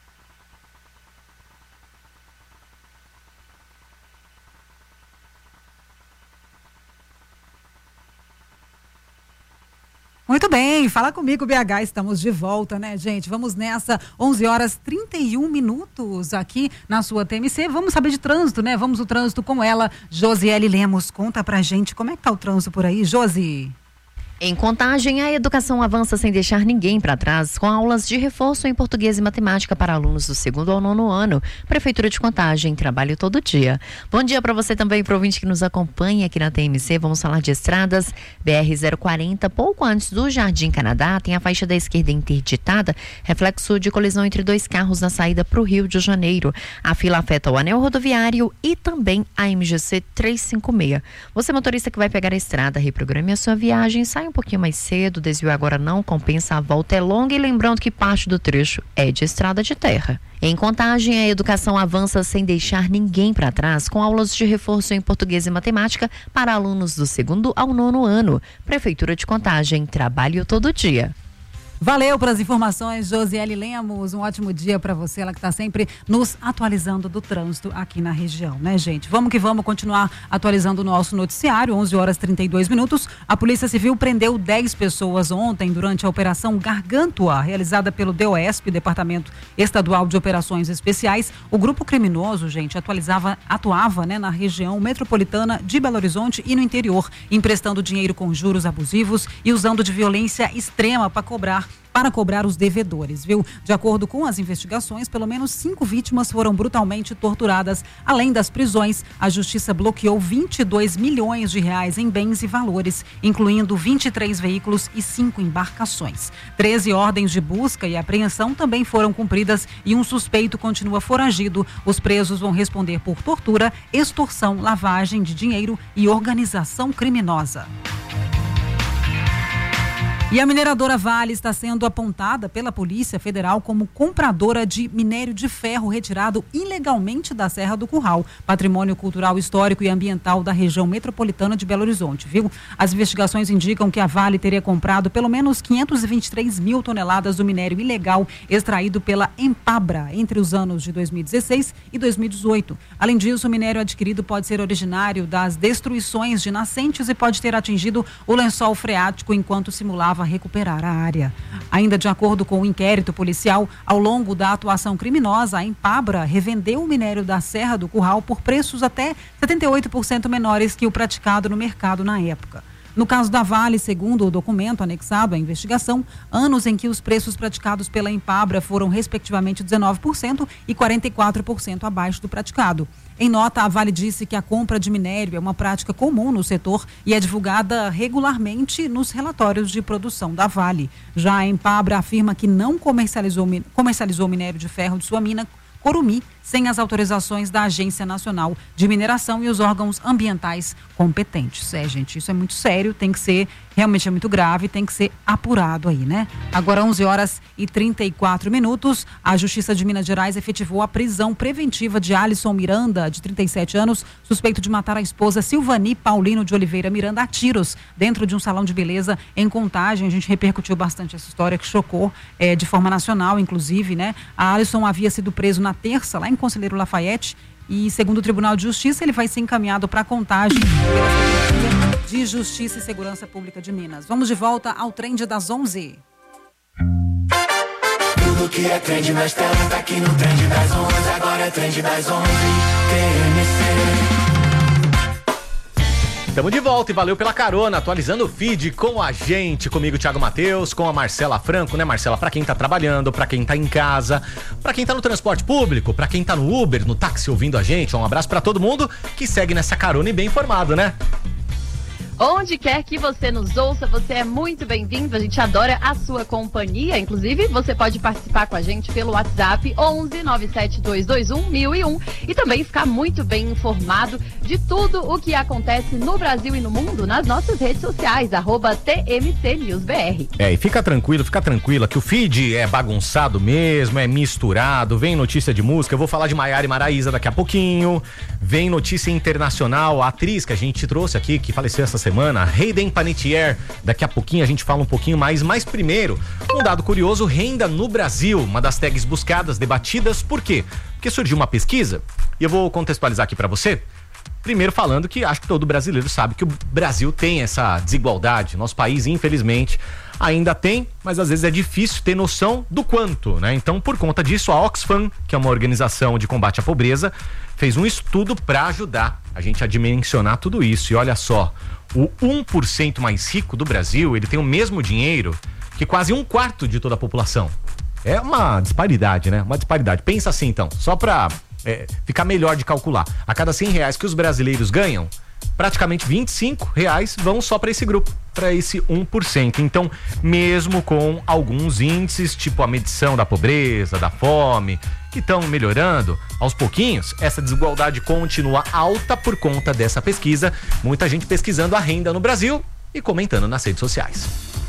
Muito bem, fala comigo, B H, estamos de volta, né, gente? Vamos nessa, onze horas e trinta e um minutos aqui na sua T M C. Vamos saber de trânsito, né? Vamos no trânsito com ela, Josiele Lemos. Conta pra gente como é que tá o trânsito por aí, Josi? Em Contagem, a educação avança sem deixar ninguém para trás, com aulas de reforço em português e matemática para alunos do segundo ao nono ano. Prefeitura de Contagem, trabalho todo dia. Bom dia para você também, pro ouvinte que nos acompanha aqui na T M C. Vamos falar de estradas. B R zero quarenta, pouco antes do Jardim Canadá, tem a faixa da esquerda interditada, reflexo de colisão entre dois carros na saída para o Rio de Janeiro. A fila afeta o anel rodoviário e também a M G C trezentos e cinquenta e seis. Você, motorista que vai pegar a estrada, reprograme a sua viagem, sai um pouquinho mais cedo, desvio agora não compensa, a volta é longa, e lembrando que parte do trecho é de estrada de terra. Em Contagem, a educação avança sem deixar ninguém para trás, com aulas de reforço em português e matemática para alunos do segundo ao nono ano. Prefeitura de Contagem, trabalho todo dia. Valeu pelas informações, Josiele Lemos. Um ótimo dia para você, ela que está sempre nos atualizando do trânsito aqui na região, né, gente? Vamos que vamos continuar atualizando o nosso noticiário. onze horas e trinta e dois minutos. A Polícia Civil prendeu dez pessoas ontem durante a Operação Gargantua, realizada pelo DEOESP, Departamento Estadual de Operações Especiais. O grupo criminoso, gente, atualizava, atuava, né, na região metropolitana de Belo Horizonte e no interior, emprestando dinheiro com juros abusivos e usando de violência extrema para cobrar para cobrar os devedores, viu? De acordo com as investigações, pelo menos cinco vítimas foram brutalmente torturadas. Além das prisões, a Justiça bloqueou vinte e dois milhões de reais em bens e valores, incluindo vinte e três veículos e cinco embarcações. treze ordens de busca e apreensão também foram cumpridas e um suspeito continua foragido. Os presos vão responder por tortura, extorsão, lavagem de dinheiro e organização criminosa. E a mineradora Vale está sendo apontada pela Polícia Federal como compradora de minério de ferro retirado ilegalmente da Serra do Curral, patrimônio cultural, histórico e ambiental da região metropolitana de Belo Horizonte, viu? As investigações indicam que a Vale teria comprado pelo menos quinhentos e vinte e três mil toneladas do minério ilegal extraído pela Empabra entre os anos de dois mil e dezesseis e dois mil e dezoito. Além disso, o minério adquirido pode ser originário das destruições de nascentes e pode ter atingido o lençol freático enquanto simulava recuperar a área. Ainda de acordo com o inquérito policial, ao longo da atuação criminosa, a Empabra revendeu o minério da Serra do Curral por preços até setenta e oito por cento menores que o praticado no mercado na época. No caso da Vale, segundo o documento anexado à investigação, anos em que os preços praticados pela Empabra foram respectivamente dezenove por cento e quarenta e quatro por cento abaixo do praticado. Em nota, a Vale disse que a compra de minério é uma prática comum no setor e é divulgada regularmente nos relatórios de produção da Vale. Já a Empabra afirma que não comercializou, comercializou minério de ferro de sua mina Corumi sem as autorizações da Agência Nacional de Mineração e os órgãos ambientais competentes. É, gente, isso é muito sério, tem que ser, realmente é muito grave, tem que ser apurado aí, né? Agora, onze horas e trinta e quatro minutos, a Justiça de Minas Gerais efetivou a prisão preventiva de Alisson Miranda, de trinta e sete anos, suspeito de matar a esposa Silvani Paulino de Oliveira Miranda a tiros, dentro de um salão de beleza em Contagem. A gente repercutiu bastante essa história que chocou é, de forma nacional, inclusive, né? A Alisson havia sido preso na terça, lá em Conselheiro Lafayette, e segundo o Tribunal de Justiça, ele vai ser encaminhado para Contagem pela Secretaria de Justiça e Segurança Pública de Minas. Vamos de volta ao Trend das onze. Tudo que é trend na estela tá aqui no Trend das onze. Agora é Trend das onze. T M C. Tamo de volta e valeu pela carona, atualizando o feed com a gente, comigo Thiago Matheus, com a Marcela Franco, né Marcela? Pra quem tá trabalhando, pra quem tá em casa, pra quem tá no transporte público, pra quem tá no Uber, no táxi ouvindo a gente, um abraço pra todo mundo que segue nessa carona e bem informado, né? Onde quer que você nos ouça, você é muito bem-vindo, a gente adora a sua companhia, inclusive você pode participar com a gente pelo WhatsApp onze nove sete dois dois um mil e um e também ficar muito bem informado de tudo o que acontece no Brasil e no mundo nas nossas redes sociais, arroba T M C News B R. É, e fica tranquilo, fica tranquila que o feed é bagunçado mesmo, é misturado, vem notícia de música, eu vou falar de Maiara e Maraísa daqui a pouquinho, vem notícia internacional, a atriz que a gente trouxe aqui, que faleceu essa semana, Hayden Panettiere. Daqui a pouquinho a gente fala um pouquinho mais, mas primeiro, um dado curioso, renda no Brasil, uma das tags buscadas, debatidas, por quê? Porque surgiu uma pesquisa, e eu vou contextualizar aqui pra você, primeiro falando que acho que todo brasileiro sabe que o Brasil tem essa desigualdade, nosso país, infelizmente, ainda tem, mas às vezes é difícil ter noção do quanto, né? Então, por conta disso, a Oxfam, que é uma organização de combate à pobreza, fez um estudo para ajudar a gente a dimensionar tudo isso. E olha só, o um por cento mais rico do Brasil, ele tem o mesmo dinheiro que quase um quarto de toda a população. É uma disparidade, né? Uma disparidade. Pensa assim, então, só para é, ficar melhor de calcular. A cada cem reais que os brasileiros ganham, praticamente vinte e cinco reais vão só para esse grupo, para esse um por cento. Então, mesmo com alguns índices, tipo a medição da pobreza, da fome, que estão melhorando aos pouquinhos, essa desigualdade continua alta por conta dessa pesquisa. Muita gente pesquisando a renda no Brasil e comentando nas redes sociais.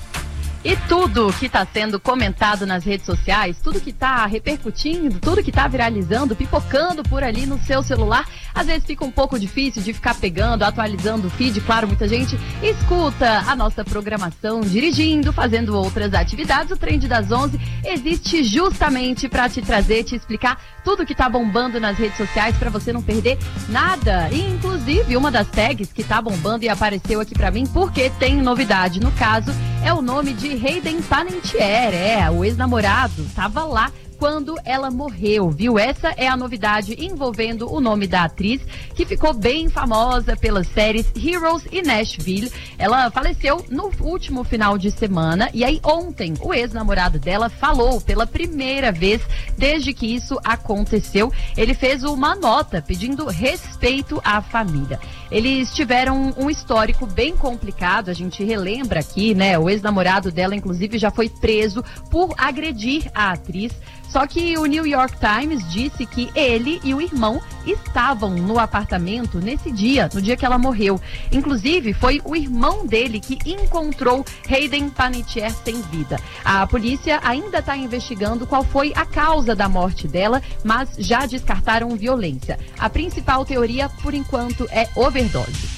E tudo que está sendo comentado nas redes sociais, tudo que está repercutindo, tudo que está viralizando, pipocando por ali no seu celular, às vezes fica um pouco difícil de ficar pegando, atualizando o feed. Claro, muita gente escuta a nossa programação dirigindo, fazendo outras atividades. O Trend das onze existe justamente para te trazer, te explicar tudo que está bombando nas redes sociais para você não perder nada. E, inclusive, uma das tags que está bombando e apareceu aqui para mim porque tem novidade. No caso, é o nome de Hayden Panettiere, é, o ex-namorado, estava lá quando ela morreu, viu? Essa é a novidade envolvendo o nome da atriz, que ficou bem famosa pelas séries Heroes e Nashville. Ela faleceu no último final de semana e aí ontem o ex-namorado dela falou pela primeira vez desde que isso aconteceu. Ele fez uma nota pedindo respeito à família. Eles tiveram um histórico bem complicado, a gente relembra aqui, né? O ex-namorado dela, inclusive, já foi preso por agredir a atriz. Só que o New York Times disse que ele e o irmão estavam no apartamento nesse dia, no dia que ela morreu. Inclusive, foi o irmão dele que encontrou Hayden Panettiere sem vida. A polícia ainda está investigando qual foi a causa da morte dela, mas já descartaram violência. A principal teoria, por enquanto, é overdose.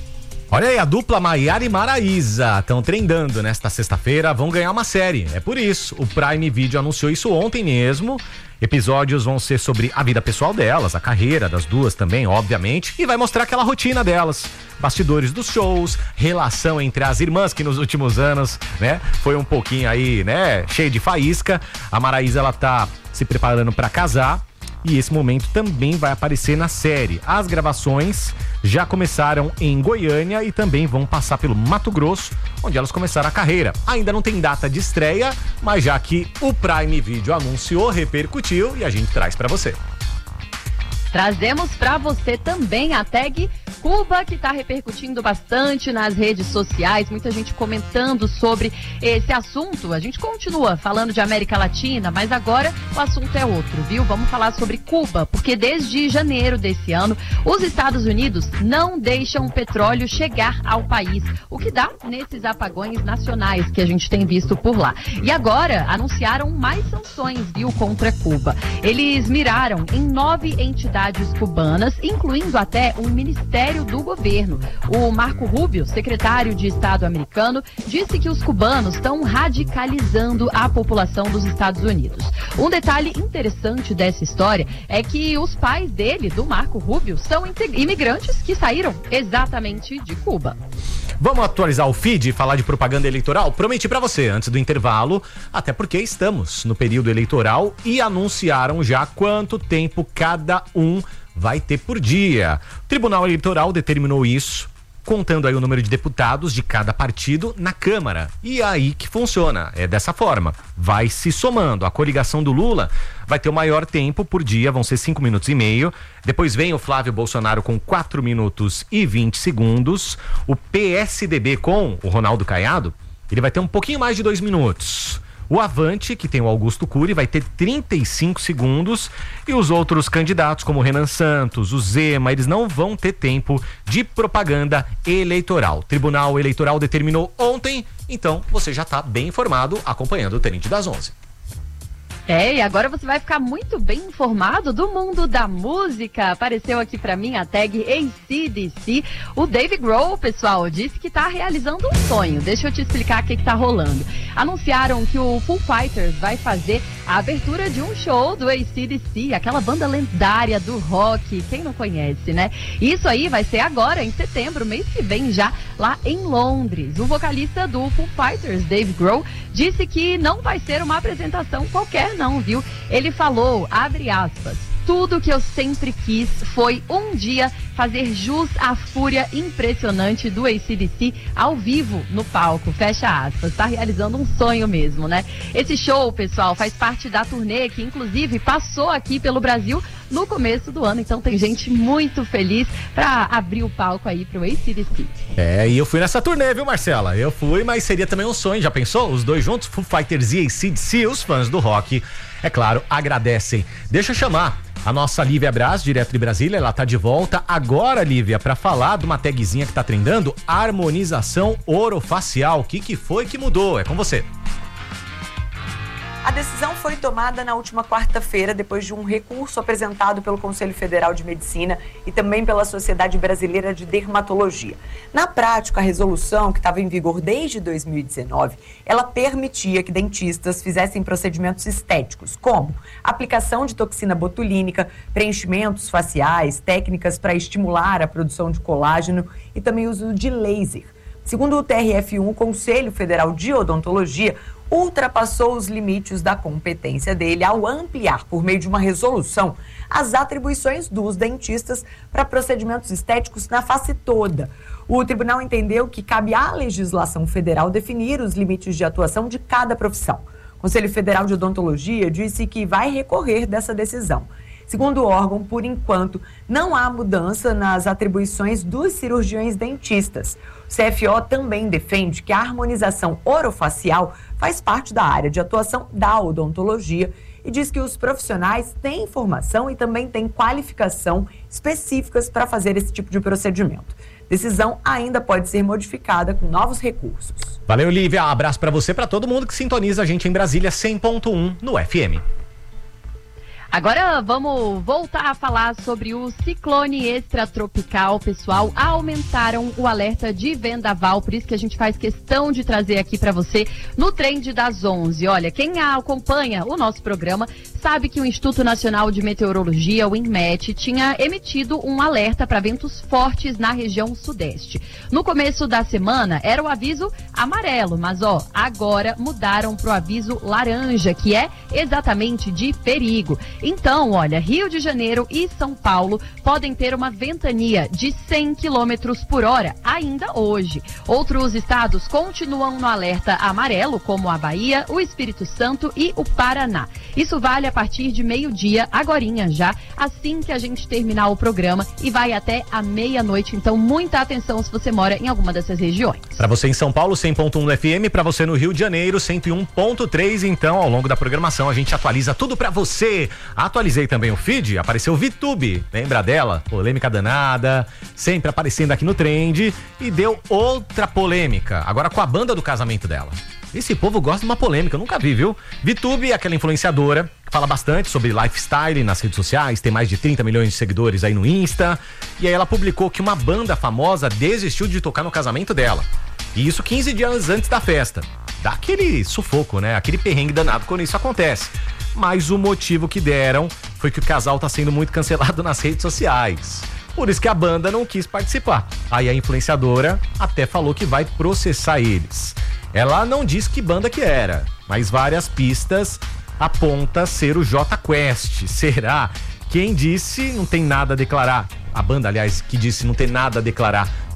Olha aí, a dupla Maiara e Maraísa estão trendando nesta sexta-feira, vão ganhar uma série. É por isso, o Prime Video anunciou isso ontem mesmo. Episódios vão ser sobre a vida pessoal delas, a carreira das duas também, obviamente, e vai mostrar aquela rotina delas. Bastidores dos shows, relação entre as irmãs, que nos últimos anos, né, foi um pouquinho aí, né, cheio de faísca. A Maraísa, ela tá se preparando para casar. E esse momento também vai aparecer na série. As gravações já começaram em Goiânia e também vão passar pelo Mato Grosso, onde elas começaram a carreira. Ainda não tem data de estreia, mas já que o Prime Video anunciou, repercutiu e a gente traz pra você. Trazemos para você também a tag Cuba, que está repercutindo bastante nas redes sociais, muita gente comentando sobre esse assunto. A gente continua falando de América Latina, mas agora o assunto é outro, viu? Vamos falar sobre Cuba, porque desde janeiro desse ano, os Estados Unidos não deixam o petróleo chegar ao país, o que dá nesses apagões nacionais que a gente tem visto por lá. E agora anunciaram mais sanções, viu, contra Cuba. Eles miraram em nove entidades cubanas, incluindo até um ministério do governo. O Marco Rubio, secretário de Estado americano, disse que os cubanos estão radicalizando a população dos Estados Unidos. Um detalhe interessante dessa história é que os pais dele, do Marco Rubio, são imigrantes que saíram exatamente de Cuba. Vamos atualizar o feed e falar de propaganda eleitoral? Prometi pra você antes do intervalo, até porque estamos no período eleitoral e anunciaram já quanto tempo cada um vai ter por dia. O Tribunal Eleitoral determinou isso contando aí o número de deputados de cada partido na Câmara. E aí que funciona, é dessa forma, vai se somando. A coligação do Lula vai ter o maior tempo por dia, vão ser cinco minutos e meio. Depois vem o Flávio Bolsonaro com quatro minutos e vinte segundos. O P S D B com o Ronaldo Caiado, ele vai ter um pouquinho mais de dois minutos. O Avante, que tem o Augusto Cury, vai ter trinta e cinco segundos. E os outros candidatos, como o Renan Santos, o Zema, eles não vão ter tempo de propaganda eleitoral. O Tribunal Eleitoral determinou ontem, então você já está bem informado acompanhando o Tenente das onze. É, e agora você vai ficar muito bem informado do mundo da música. Apareceu aqui pra mim a tag A C D C. O Dave Grohl, pessoal, disse que tá realizando um sonho. Deixa eu te explicar o que que tá rolando. Anunciaram que o Foo Fighters vai fazer a abertura de um show do A C D C, aquela banda lendária do rock, quem não conhece, né? Isso aí vai ser agora, em setembro, mês que vem já, lá em Londres. O vocalista do Foo Fighters, Dave Grohl, disse que não vai ser uma apresentação qualquer não, viu? Ele falou, abre aspas, tudo que eu sempre quis foi um dia fazer jus à fúria impressionante do A C D C ao vivo no palco, fecha aspas. Tá realizando um sonho mesmo, né? Esse show, pessoal, faz parte da turnê que inclusive passou aqui pelo Brasil no começo do ano, então tem gente muito feliz pra abrir o palco aí pro A C D C. É, e eu fui nessa turnê, viu, Marcela? Eu fui, mas seria também um sonho, já pensou? Os dois juntos, Foo Fighters e A C D C, os fãs do rock, é claro, agradecem. Deixa eu chamar a nossa Lívia Braz, direto de Brasília, ela tá de volta agora, Lívia, pra falar de uma tagzinha que tá trendando, harmonização orofacial. O que que foi que mudou? É com você. A decisão foi tomada na última quarta-feira, depois de um recurso apresentado pelo Conselho Federal de Medicina e também pela Sociedade Brasileira de Dermatologia. Na prática, a resolução, que estava em vigor desde dois mil e dezenove, ela permitia que dentistas fizessem procedimentos estéticos, como aplicação de toxina botulínica, preenchimentos faciais, técnicas para estimular a produção de colágeno e também uso de laser. Segundo o T R F um, o Conselho Federal de Odontologia ultrapassou os limites da competência dele ao ampliar, por meio de uma resolução, as atribuições dos dentistas para procedimentos estéticos na face toda. O tribunal entendeu que cabe à legislação federal definir os limites de atuação de cada profissão. O Conselho Federal de Odontologia disse que vai recorrer dessa decisão. Segundo o órgão, por enquanto, não há mudança nas atribuições dos cirurgiões dentistas. O C F O também defende que a harmonização orofacial faz parte da área de atuação da odontologia e diz que os profissionais têm formação e também têm qualificação específicas para fazer esse tipo de procedimento. Decisão ainda pode ser modificada com novos recursos. Valeu, Lívia. Um abraço para você, para todo mundo que sintoniza a gente em Brasília cem ponto um no F M. Agora vamos voltar a falar sobre o ciclone extratropical, pessoal. Aumentaram o alerta de vendaval, por isso que a gente faz questão de trazer aqui para você no Trend das onze. Olha, quem acompanha o nosso programa sabe que o Instituto Nacional de Meteorologia, o INMET, tinha emitido um alerta para ventos fortes na região sudeste. No começo da semana era o aviso amarelo, mas ó, agora mudaram para o aviso laranja, que é exatamente de perigo. Então, olha, Rio de Janeiro e São Paulo podem ter uma ventania de cem quilômetros por hora ainda hoje. Outros estados continuam no alerta amarelo, como a Bahia, o Espírito Santo e o Paraná. Isso vale a partir de meio-dia, agorinha já, assim que a gente terminar o programa, e vai até a meia-noite. Então, muita atenção se você mora em alguma dessas regiões. Para você em São Paulo, cem ponto um no F M, para você no Rio de Janeiro, cento e um ponto três. Então, ao longo da programação, a gente atualiza tudo para você. Atualizei também o feed, apareceu o VTube, lembra dela? Polêmica danada, sempre aparecendo aqui no Trend, e deu outra polêmica, agora com a banda do casamento dela. Esse povo gosta de uma polêmica, eu nunca vi, viu? VTube é aquela influenciadora que fala bastante sobre lifestyle nas redes sociais, tem mais de trinta milhões de seguidores aí no Insta, e aí ela publicou que uma banda famosa desistiu de tocar no casamento dela. E isso quinze dias antes da festa. Dá aquele sufoco, né? Aquele perrengue danado quando isso acontece. Mas o motivo que deram foi que o casal tá sendo muito cancelado nas redes sociais. Por isso que a banda não quis participar. Aí a influenciadora até falou que vai processar eles. Ela não disse que banda que era, mas várias pistas apontam ser o Jota Quest. Será? Quem disse não tem nada a declarar. A banda, aliás, que disse não tem nada a declarar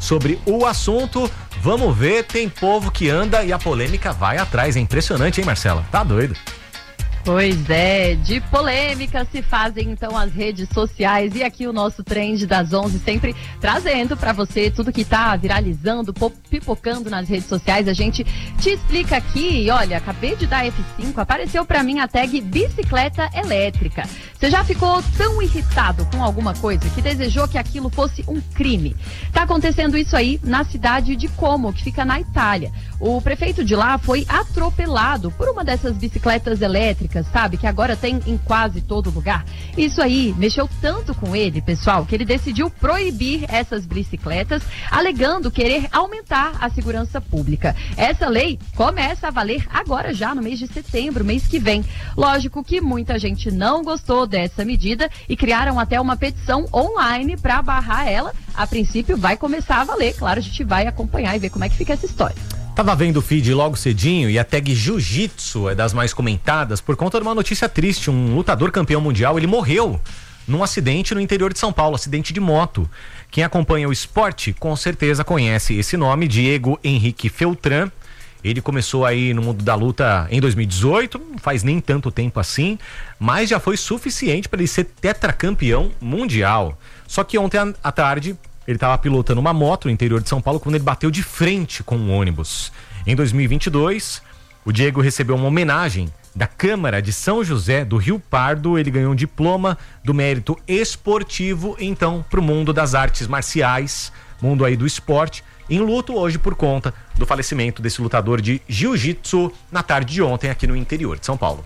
sobre o assunto. Vamos ver, tem povo que anda e a polêmica vai atrás. É impressionante, hein, Marcela? Tá doido. Pois é, de polêmica se fazem então as redes sociais e aqui o nosso Trend das onze sempre trazendo para você tudo que tá viralizando, pipocando nas redes sociais. A gente te explica aqui, olha, acabei de dar F cinco, apareceu para mim a tag bicicleta elétrica. Você já ficou tão irritado com alguma coisa que desejou que aquilo fosse um crime? Tá acontecendo isso aí na cidade de Como, que fica na Itália. O prefeito de lá foi atropelado por uma dessas bicicletas elétricas, sabe? Que agora tem em quase todo lugar. Isso aí mexeu tanto com ele, pessoal, que ele decidiu proibir essas bicicletas, alegando querer aumentar a segurança pública. Essa lei começa a valer agora já, no mês de setembro, mês que vem. Lógico que muita gente não gostou dessa medida e criaram até uma petição online para barrar ela. A princípio vai começar a valer, claro, a gente vai acompanhar e ver como é que fica essa história. Tava vendo o feed logo cedinho e a tag Jiu-Jitsu é das mais comentadas por conta de uma notícia triste. Um lutador campeão mundial, ele morreu num acidente no interior de São Paulo, acidente de moto. Quem acompanha o esporte com certeza conhece esse nome, Diego Henrique Feltran. Ele começou aí no mundo da luta em dois mil e dezoito, não faz nem tanto tempo assim, mas já foi suficiente para ele ser tetracampeão mundial. Só que ontem à tarde ele estava pilotando uma moto no interior de São Paulo quando ele bateu de frente com um ônibus. Em dois mil e vinte e dois, o Diego recebeu uma homenagem da Câmara de São José do Rio Pardo. Ele ganhou um diploma do mérito esportivo, então, para o mundo das artes marciais, mundo aí do esporte, em luto hoje por conta do falecimento desse lutador de jiu-jitsu na tarde de ontem aqui no interior de São Paulo.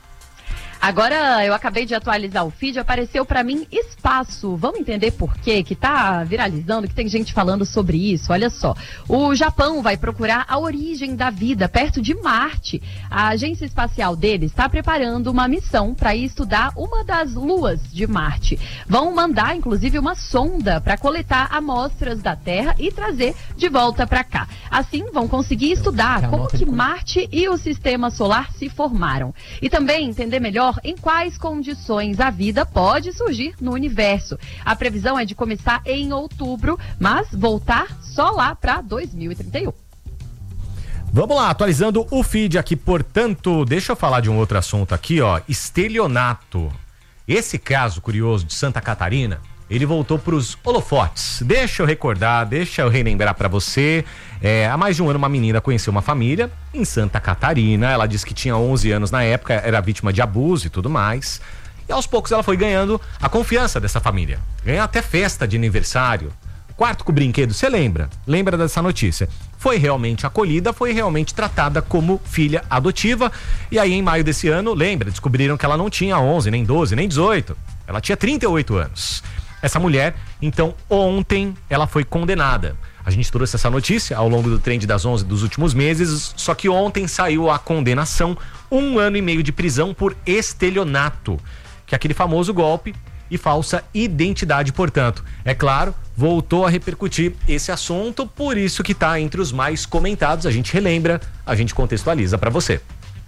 Agora eu acabei de atualizar o feed, apareceu pra mim espaço. Vamos entender por quê? Que tá viralizando, que tem gente falando sobre isso. Olha só, o Japão vai procurar a origem da vida perto de Marte. A agência espacial deles está preparando uma missão para ir estudar uma das luas de Marte. Vão mandar, inclusive, uma sonda para coletar amostras da Terra e trazer de volta para cá. Assim, vão conseguir estudar como que Marte e o Sistema Solar se formaram. E também entender melhor em quais condições a vida pode surgir no universo. A previsão é de começar em outubro, mas voltar só lá para dois mil e trinta e um. Vamos lá, atualizando o feed aqui, portanto, deixa eu falar de um outro assunto aqui, ó, estelionato. Esse caso curioso de Santa Catarina, ele voltou para os holofotes. Deixa eu recordar, deixa eu relembrar para você. É, há mais de um ano, uma menina conheceu uma família em Santa Catarina. Ela disse que tinha onze anos na época, era vítima de abuso e tudo mais. E aos poucos ela foi ganhando a confiança dessa família. Ganhou até festa de aniversário, quarto com brinquedo. Você lembra? Lembra dessa notícia? Foi realmente acolhida, foi realmente tratada como filha adotiva. E aí, em maio desse ano, lembra, descobriram que ela não tinha onze, nem doze, nem dezoito. Ela tinha trinta e oito anos. Essa mulher, então, ontem ela foi condenada. A gente trouxe essa notícia ao longo do Trend das onze dos últimos meses, só que ontem saiu a condenação, um ano e meio de prisão por estelionato, que é aquele famoso golpe e falsa identidade, portanto. É claro, voltou a repercutir esse assunto, por isso que está entre os mais comentados. A gente relembra, a gente contextualiza para você.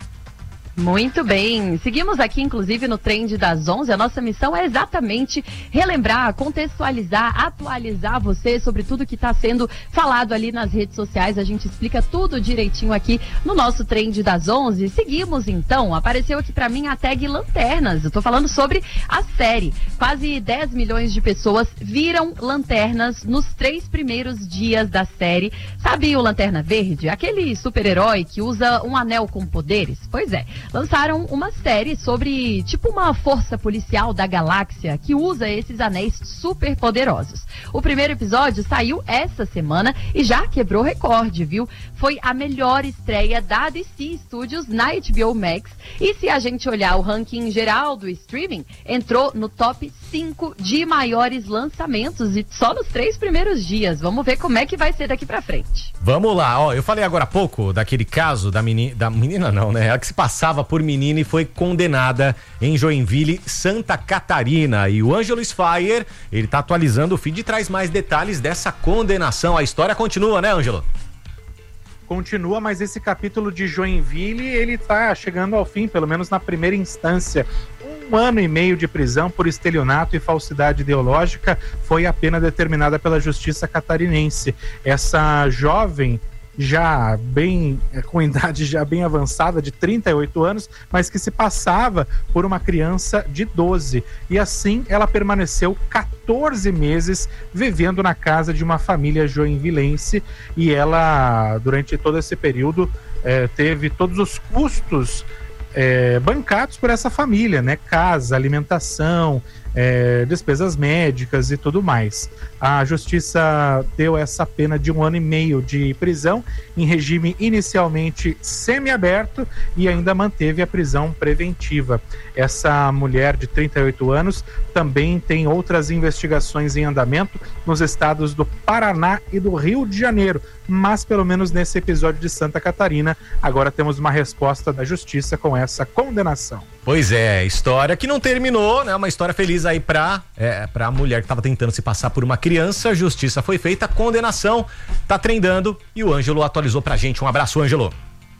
Muito bem, seguimos aqui inclusive no Trend das onze. A nossa missão é exatamente relembrar, contextualizar, atualizar você sobre tudo que está sendo falado ali nas redes sociais. A gente explica tudo direitinho aqui no nosso Trend das onze. Seguimos então, apareceu aqui para mim a tag Lanternas. Eu tô falando sobre a série. Quase dez milhões de pessoas viram Lanternas nos três primeiros dias da série. Sabe o Lanterna Verde? Aquele super-herói que usa um anel com poderes? Pois é. Lançaram uma série sobre, tipo, uma força policial da galáxia que usa esses anéis super poderosos. O primeiro episódio saiu essa semana e já quebrou recorde, viu? Foi a melhor estreia da D C Studios na H B O Max. E se a gente olhar o ranking geral do streaming, entrou no top cinco de maiores lançamentos e só nos três primeiros dias. Vamos ver como é que vai ser daqui pra frente. Vamos lá, ó, eu falei agora há pouco daquele caso da menina, da menina não, né? Ela que se passava por menina e foi condenada em Joinville, Santa Catarina. E o Ângelo Sfaier, ele tá atualizando o feed e traz mais detalhes dessa condenação. A história continua, né, Ângelo? Continua, mas esse capítulo de Joinville, ele tá chegando ao fim, pelo menos na primeira instância. Um Um ano e meio de prisão por estelionato e falsidade ideológica foi a pena determinada pela Justiça catarinense. Essa jovem, já bem, com idade já bem avançada, de trinta e oito anos, mas que se passava por uma criança de doze. E assim ela permaneceu quatorze meses vivendo na casa de uma família joinvilense, e ela, durante todo esse período, eh, teve todos os custos eh, bancados por essa família, né? Casa, alimentação, É, despesas médicas e tudo mais. A justiça deu essa pena de um ano e meio de prisão em regime inicialmente semiaberto e ainda manteve a prisão preventiva. Essa mulher de trinta e oito anos também tem outras investigações em andamento nos estados do Paraná e do Rio de Janeiro, mas pelo menos nesse episódio de Santa Catarina, agora temos uma resposta da justiça com essa condenação. Pois é, história que não terminou, né? Uma história feliz aí pra, é, pra mulher que tava tentando se passar por uma criança. Justiça foi feita, condenação tá trendando e o Ângelo atualizou pra gente. Um abraço, Ângelo.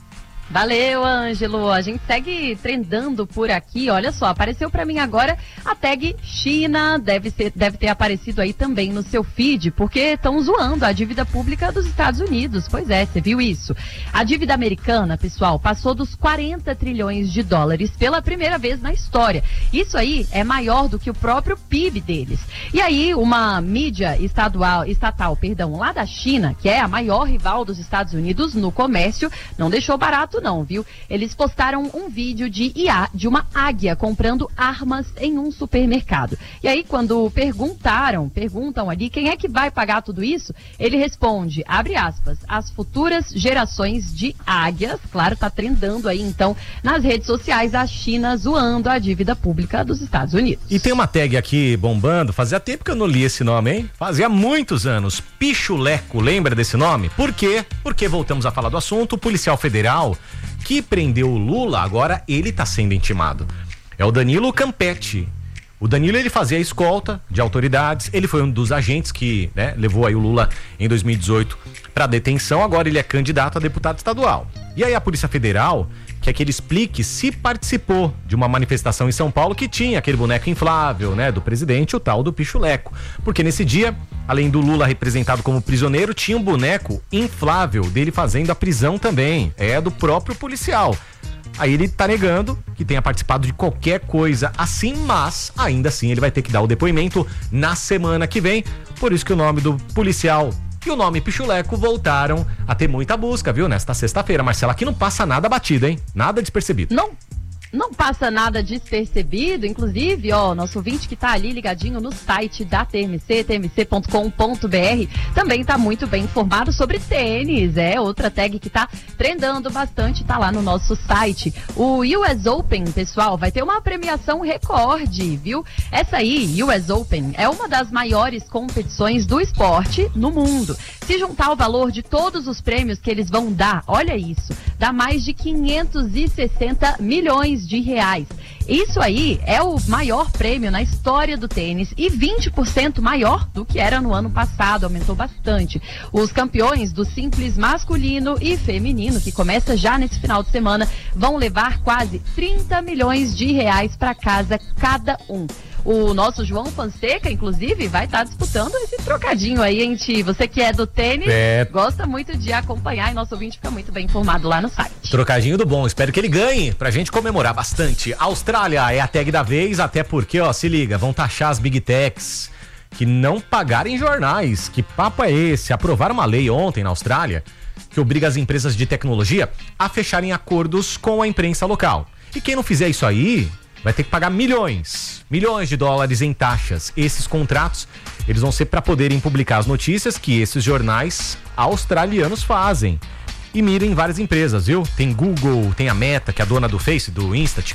Valeu, Ângelo. A gente segue trendando por aqui. Olha só, apareceu pra mim agora a tag China. Deve ser, deve ter aparecido aí também no seu feed, porque estão zoando a dívida pública dos Estados Unidos. Pois é, você viu isso? A dívida americana, pessoal, passou dos quarenta trilhões de dólares pela primeira vez na história. Isso aí é maior do que o próprio P I B deles. E aí, uma mídia estadual, estatal, perdão, lá da China, que é a maior rival dos Estados Unidos no comércio, não deixou barato não, viu? Eles postaram um vídeo de I A, de uma águia comprando armas em um supermercado. E aí, quando perguntaram, perguntam ali quem é que vai pagar tudo isso, ele responde, abre aspas, as futuras gerações de águias. Claro, tá trendando aí, então, nas redes sociais, a China zoando a dívida pública dos Estados Unidos. E tem uma tag aqui bombando, fazia tempo que eu não li esse nome, hein? Fazia muitos anos. Pichuleco, lembra desse nome? Por quê? Porque voltamos a falar do assunto, o policial federal que prendeu o Lula, agora ele tá sendo intimado. É o Danilo Campetti. O Danilo, ele fazia a escolta de autoridades, ele foi um dos agentes que, né, levou aí o Lula em dois mil e dezoito para detenção, agora ele é candidato a deputado estadual. E aí a Polícia Federal quer que ele explique se participou de uma manifestação em São Paulo que tinha aquele boneco inflável, né, do presidente, o tal do Pichuleco. Porque nesse dia, além do Lula representado como prisioneiro, tinha um boneco inflável dele fazendo a prisão também, é do próprio policial. Aí ele tá negando que tenha participado de qualquer coisa assim, mas ainda assim ele vai ter que dar o depoimento na semana que vem. Por isso que o nome do policial e o nome Pichuleco voltaram a ter muita busca, viu? Nesta sexta-feira, Marcela, aqui não passa nada batido, hein? Nada despercebido. Não. Não passa nada despercebido, inclusive, ó, nosso ouvinte que tá ali ligadinho no site da T M C, t m c ponto com ponto b r, também tá muito bem informado sobre tênis, é outra tag que tá trendando bastante, tá lá no nosso site. O U S Open, pessoal, vai ter uma premiação recorde, viu? Essa aí, U S Open, é uma das maiores competições do esporte no mundo. Se juntar o valor de todos os prêmios que eles vão dar, olha isso, dá mais de quinhentos e sessenta milhões de reais. Isso aí é o maior prêmio na história do tênis e vinte por cento maior do que era no ano passado, aumentou bastante. Os campeões do simples masculino e feminino, que começa já nesse final de semana, vão levar quase trinta milhões de reais para casa cada um. O nosso João Fonseca, inclusive, vai estar tá disputando esse trocadinho aí, hein, Ti? Você que é do tênis, é... gosta muito de acompanhar e nosso ouvinte fica muito bem informado lá no site. Trocadinho do bom, espero que ele ganhe pra gente comemorar bastante. Austrália é a tag da vez, até porque, ó, se liga, vão taxar as Big Techs que não pagarem jornais. Que papo é esse? Aprovaram uma lei ontem na Austrália que obriga as empresas de tecnologia a fecharem acordos com a imprensa local. E quem não fizer isso aí vai ter que pagar milhões, milhões de dólares em taxas. Esses contratos, eles vão ser para poderem publicar as notícias que esses jornais australianos fazem. E mirem várias empresas, viu? Tem Google, tem a Meta, que é a dona do Face, do Insta,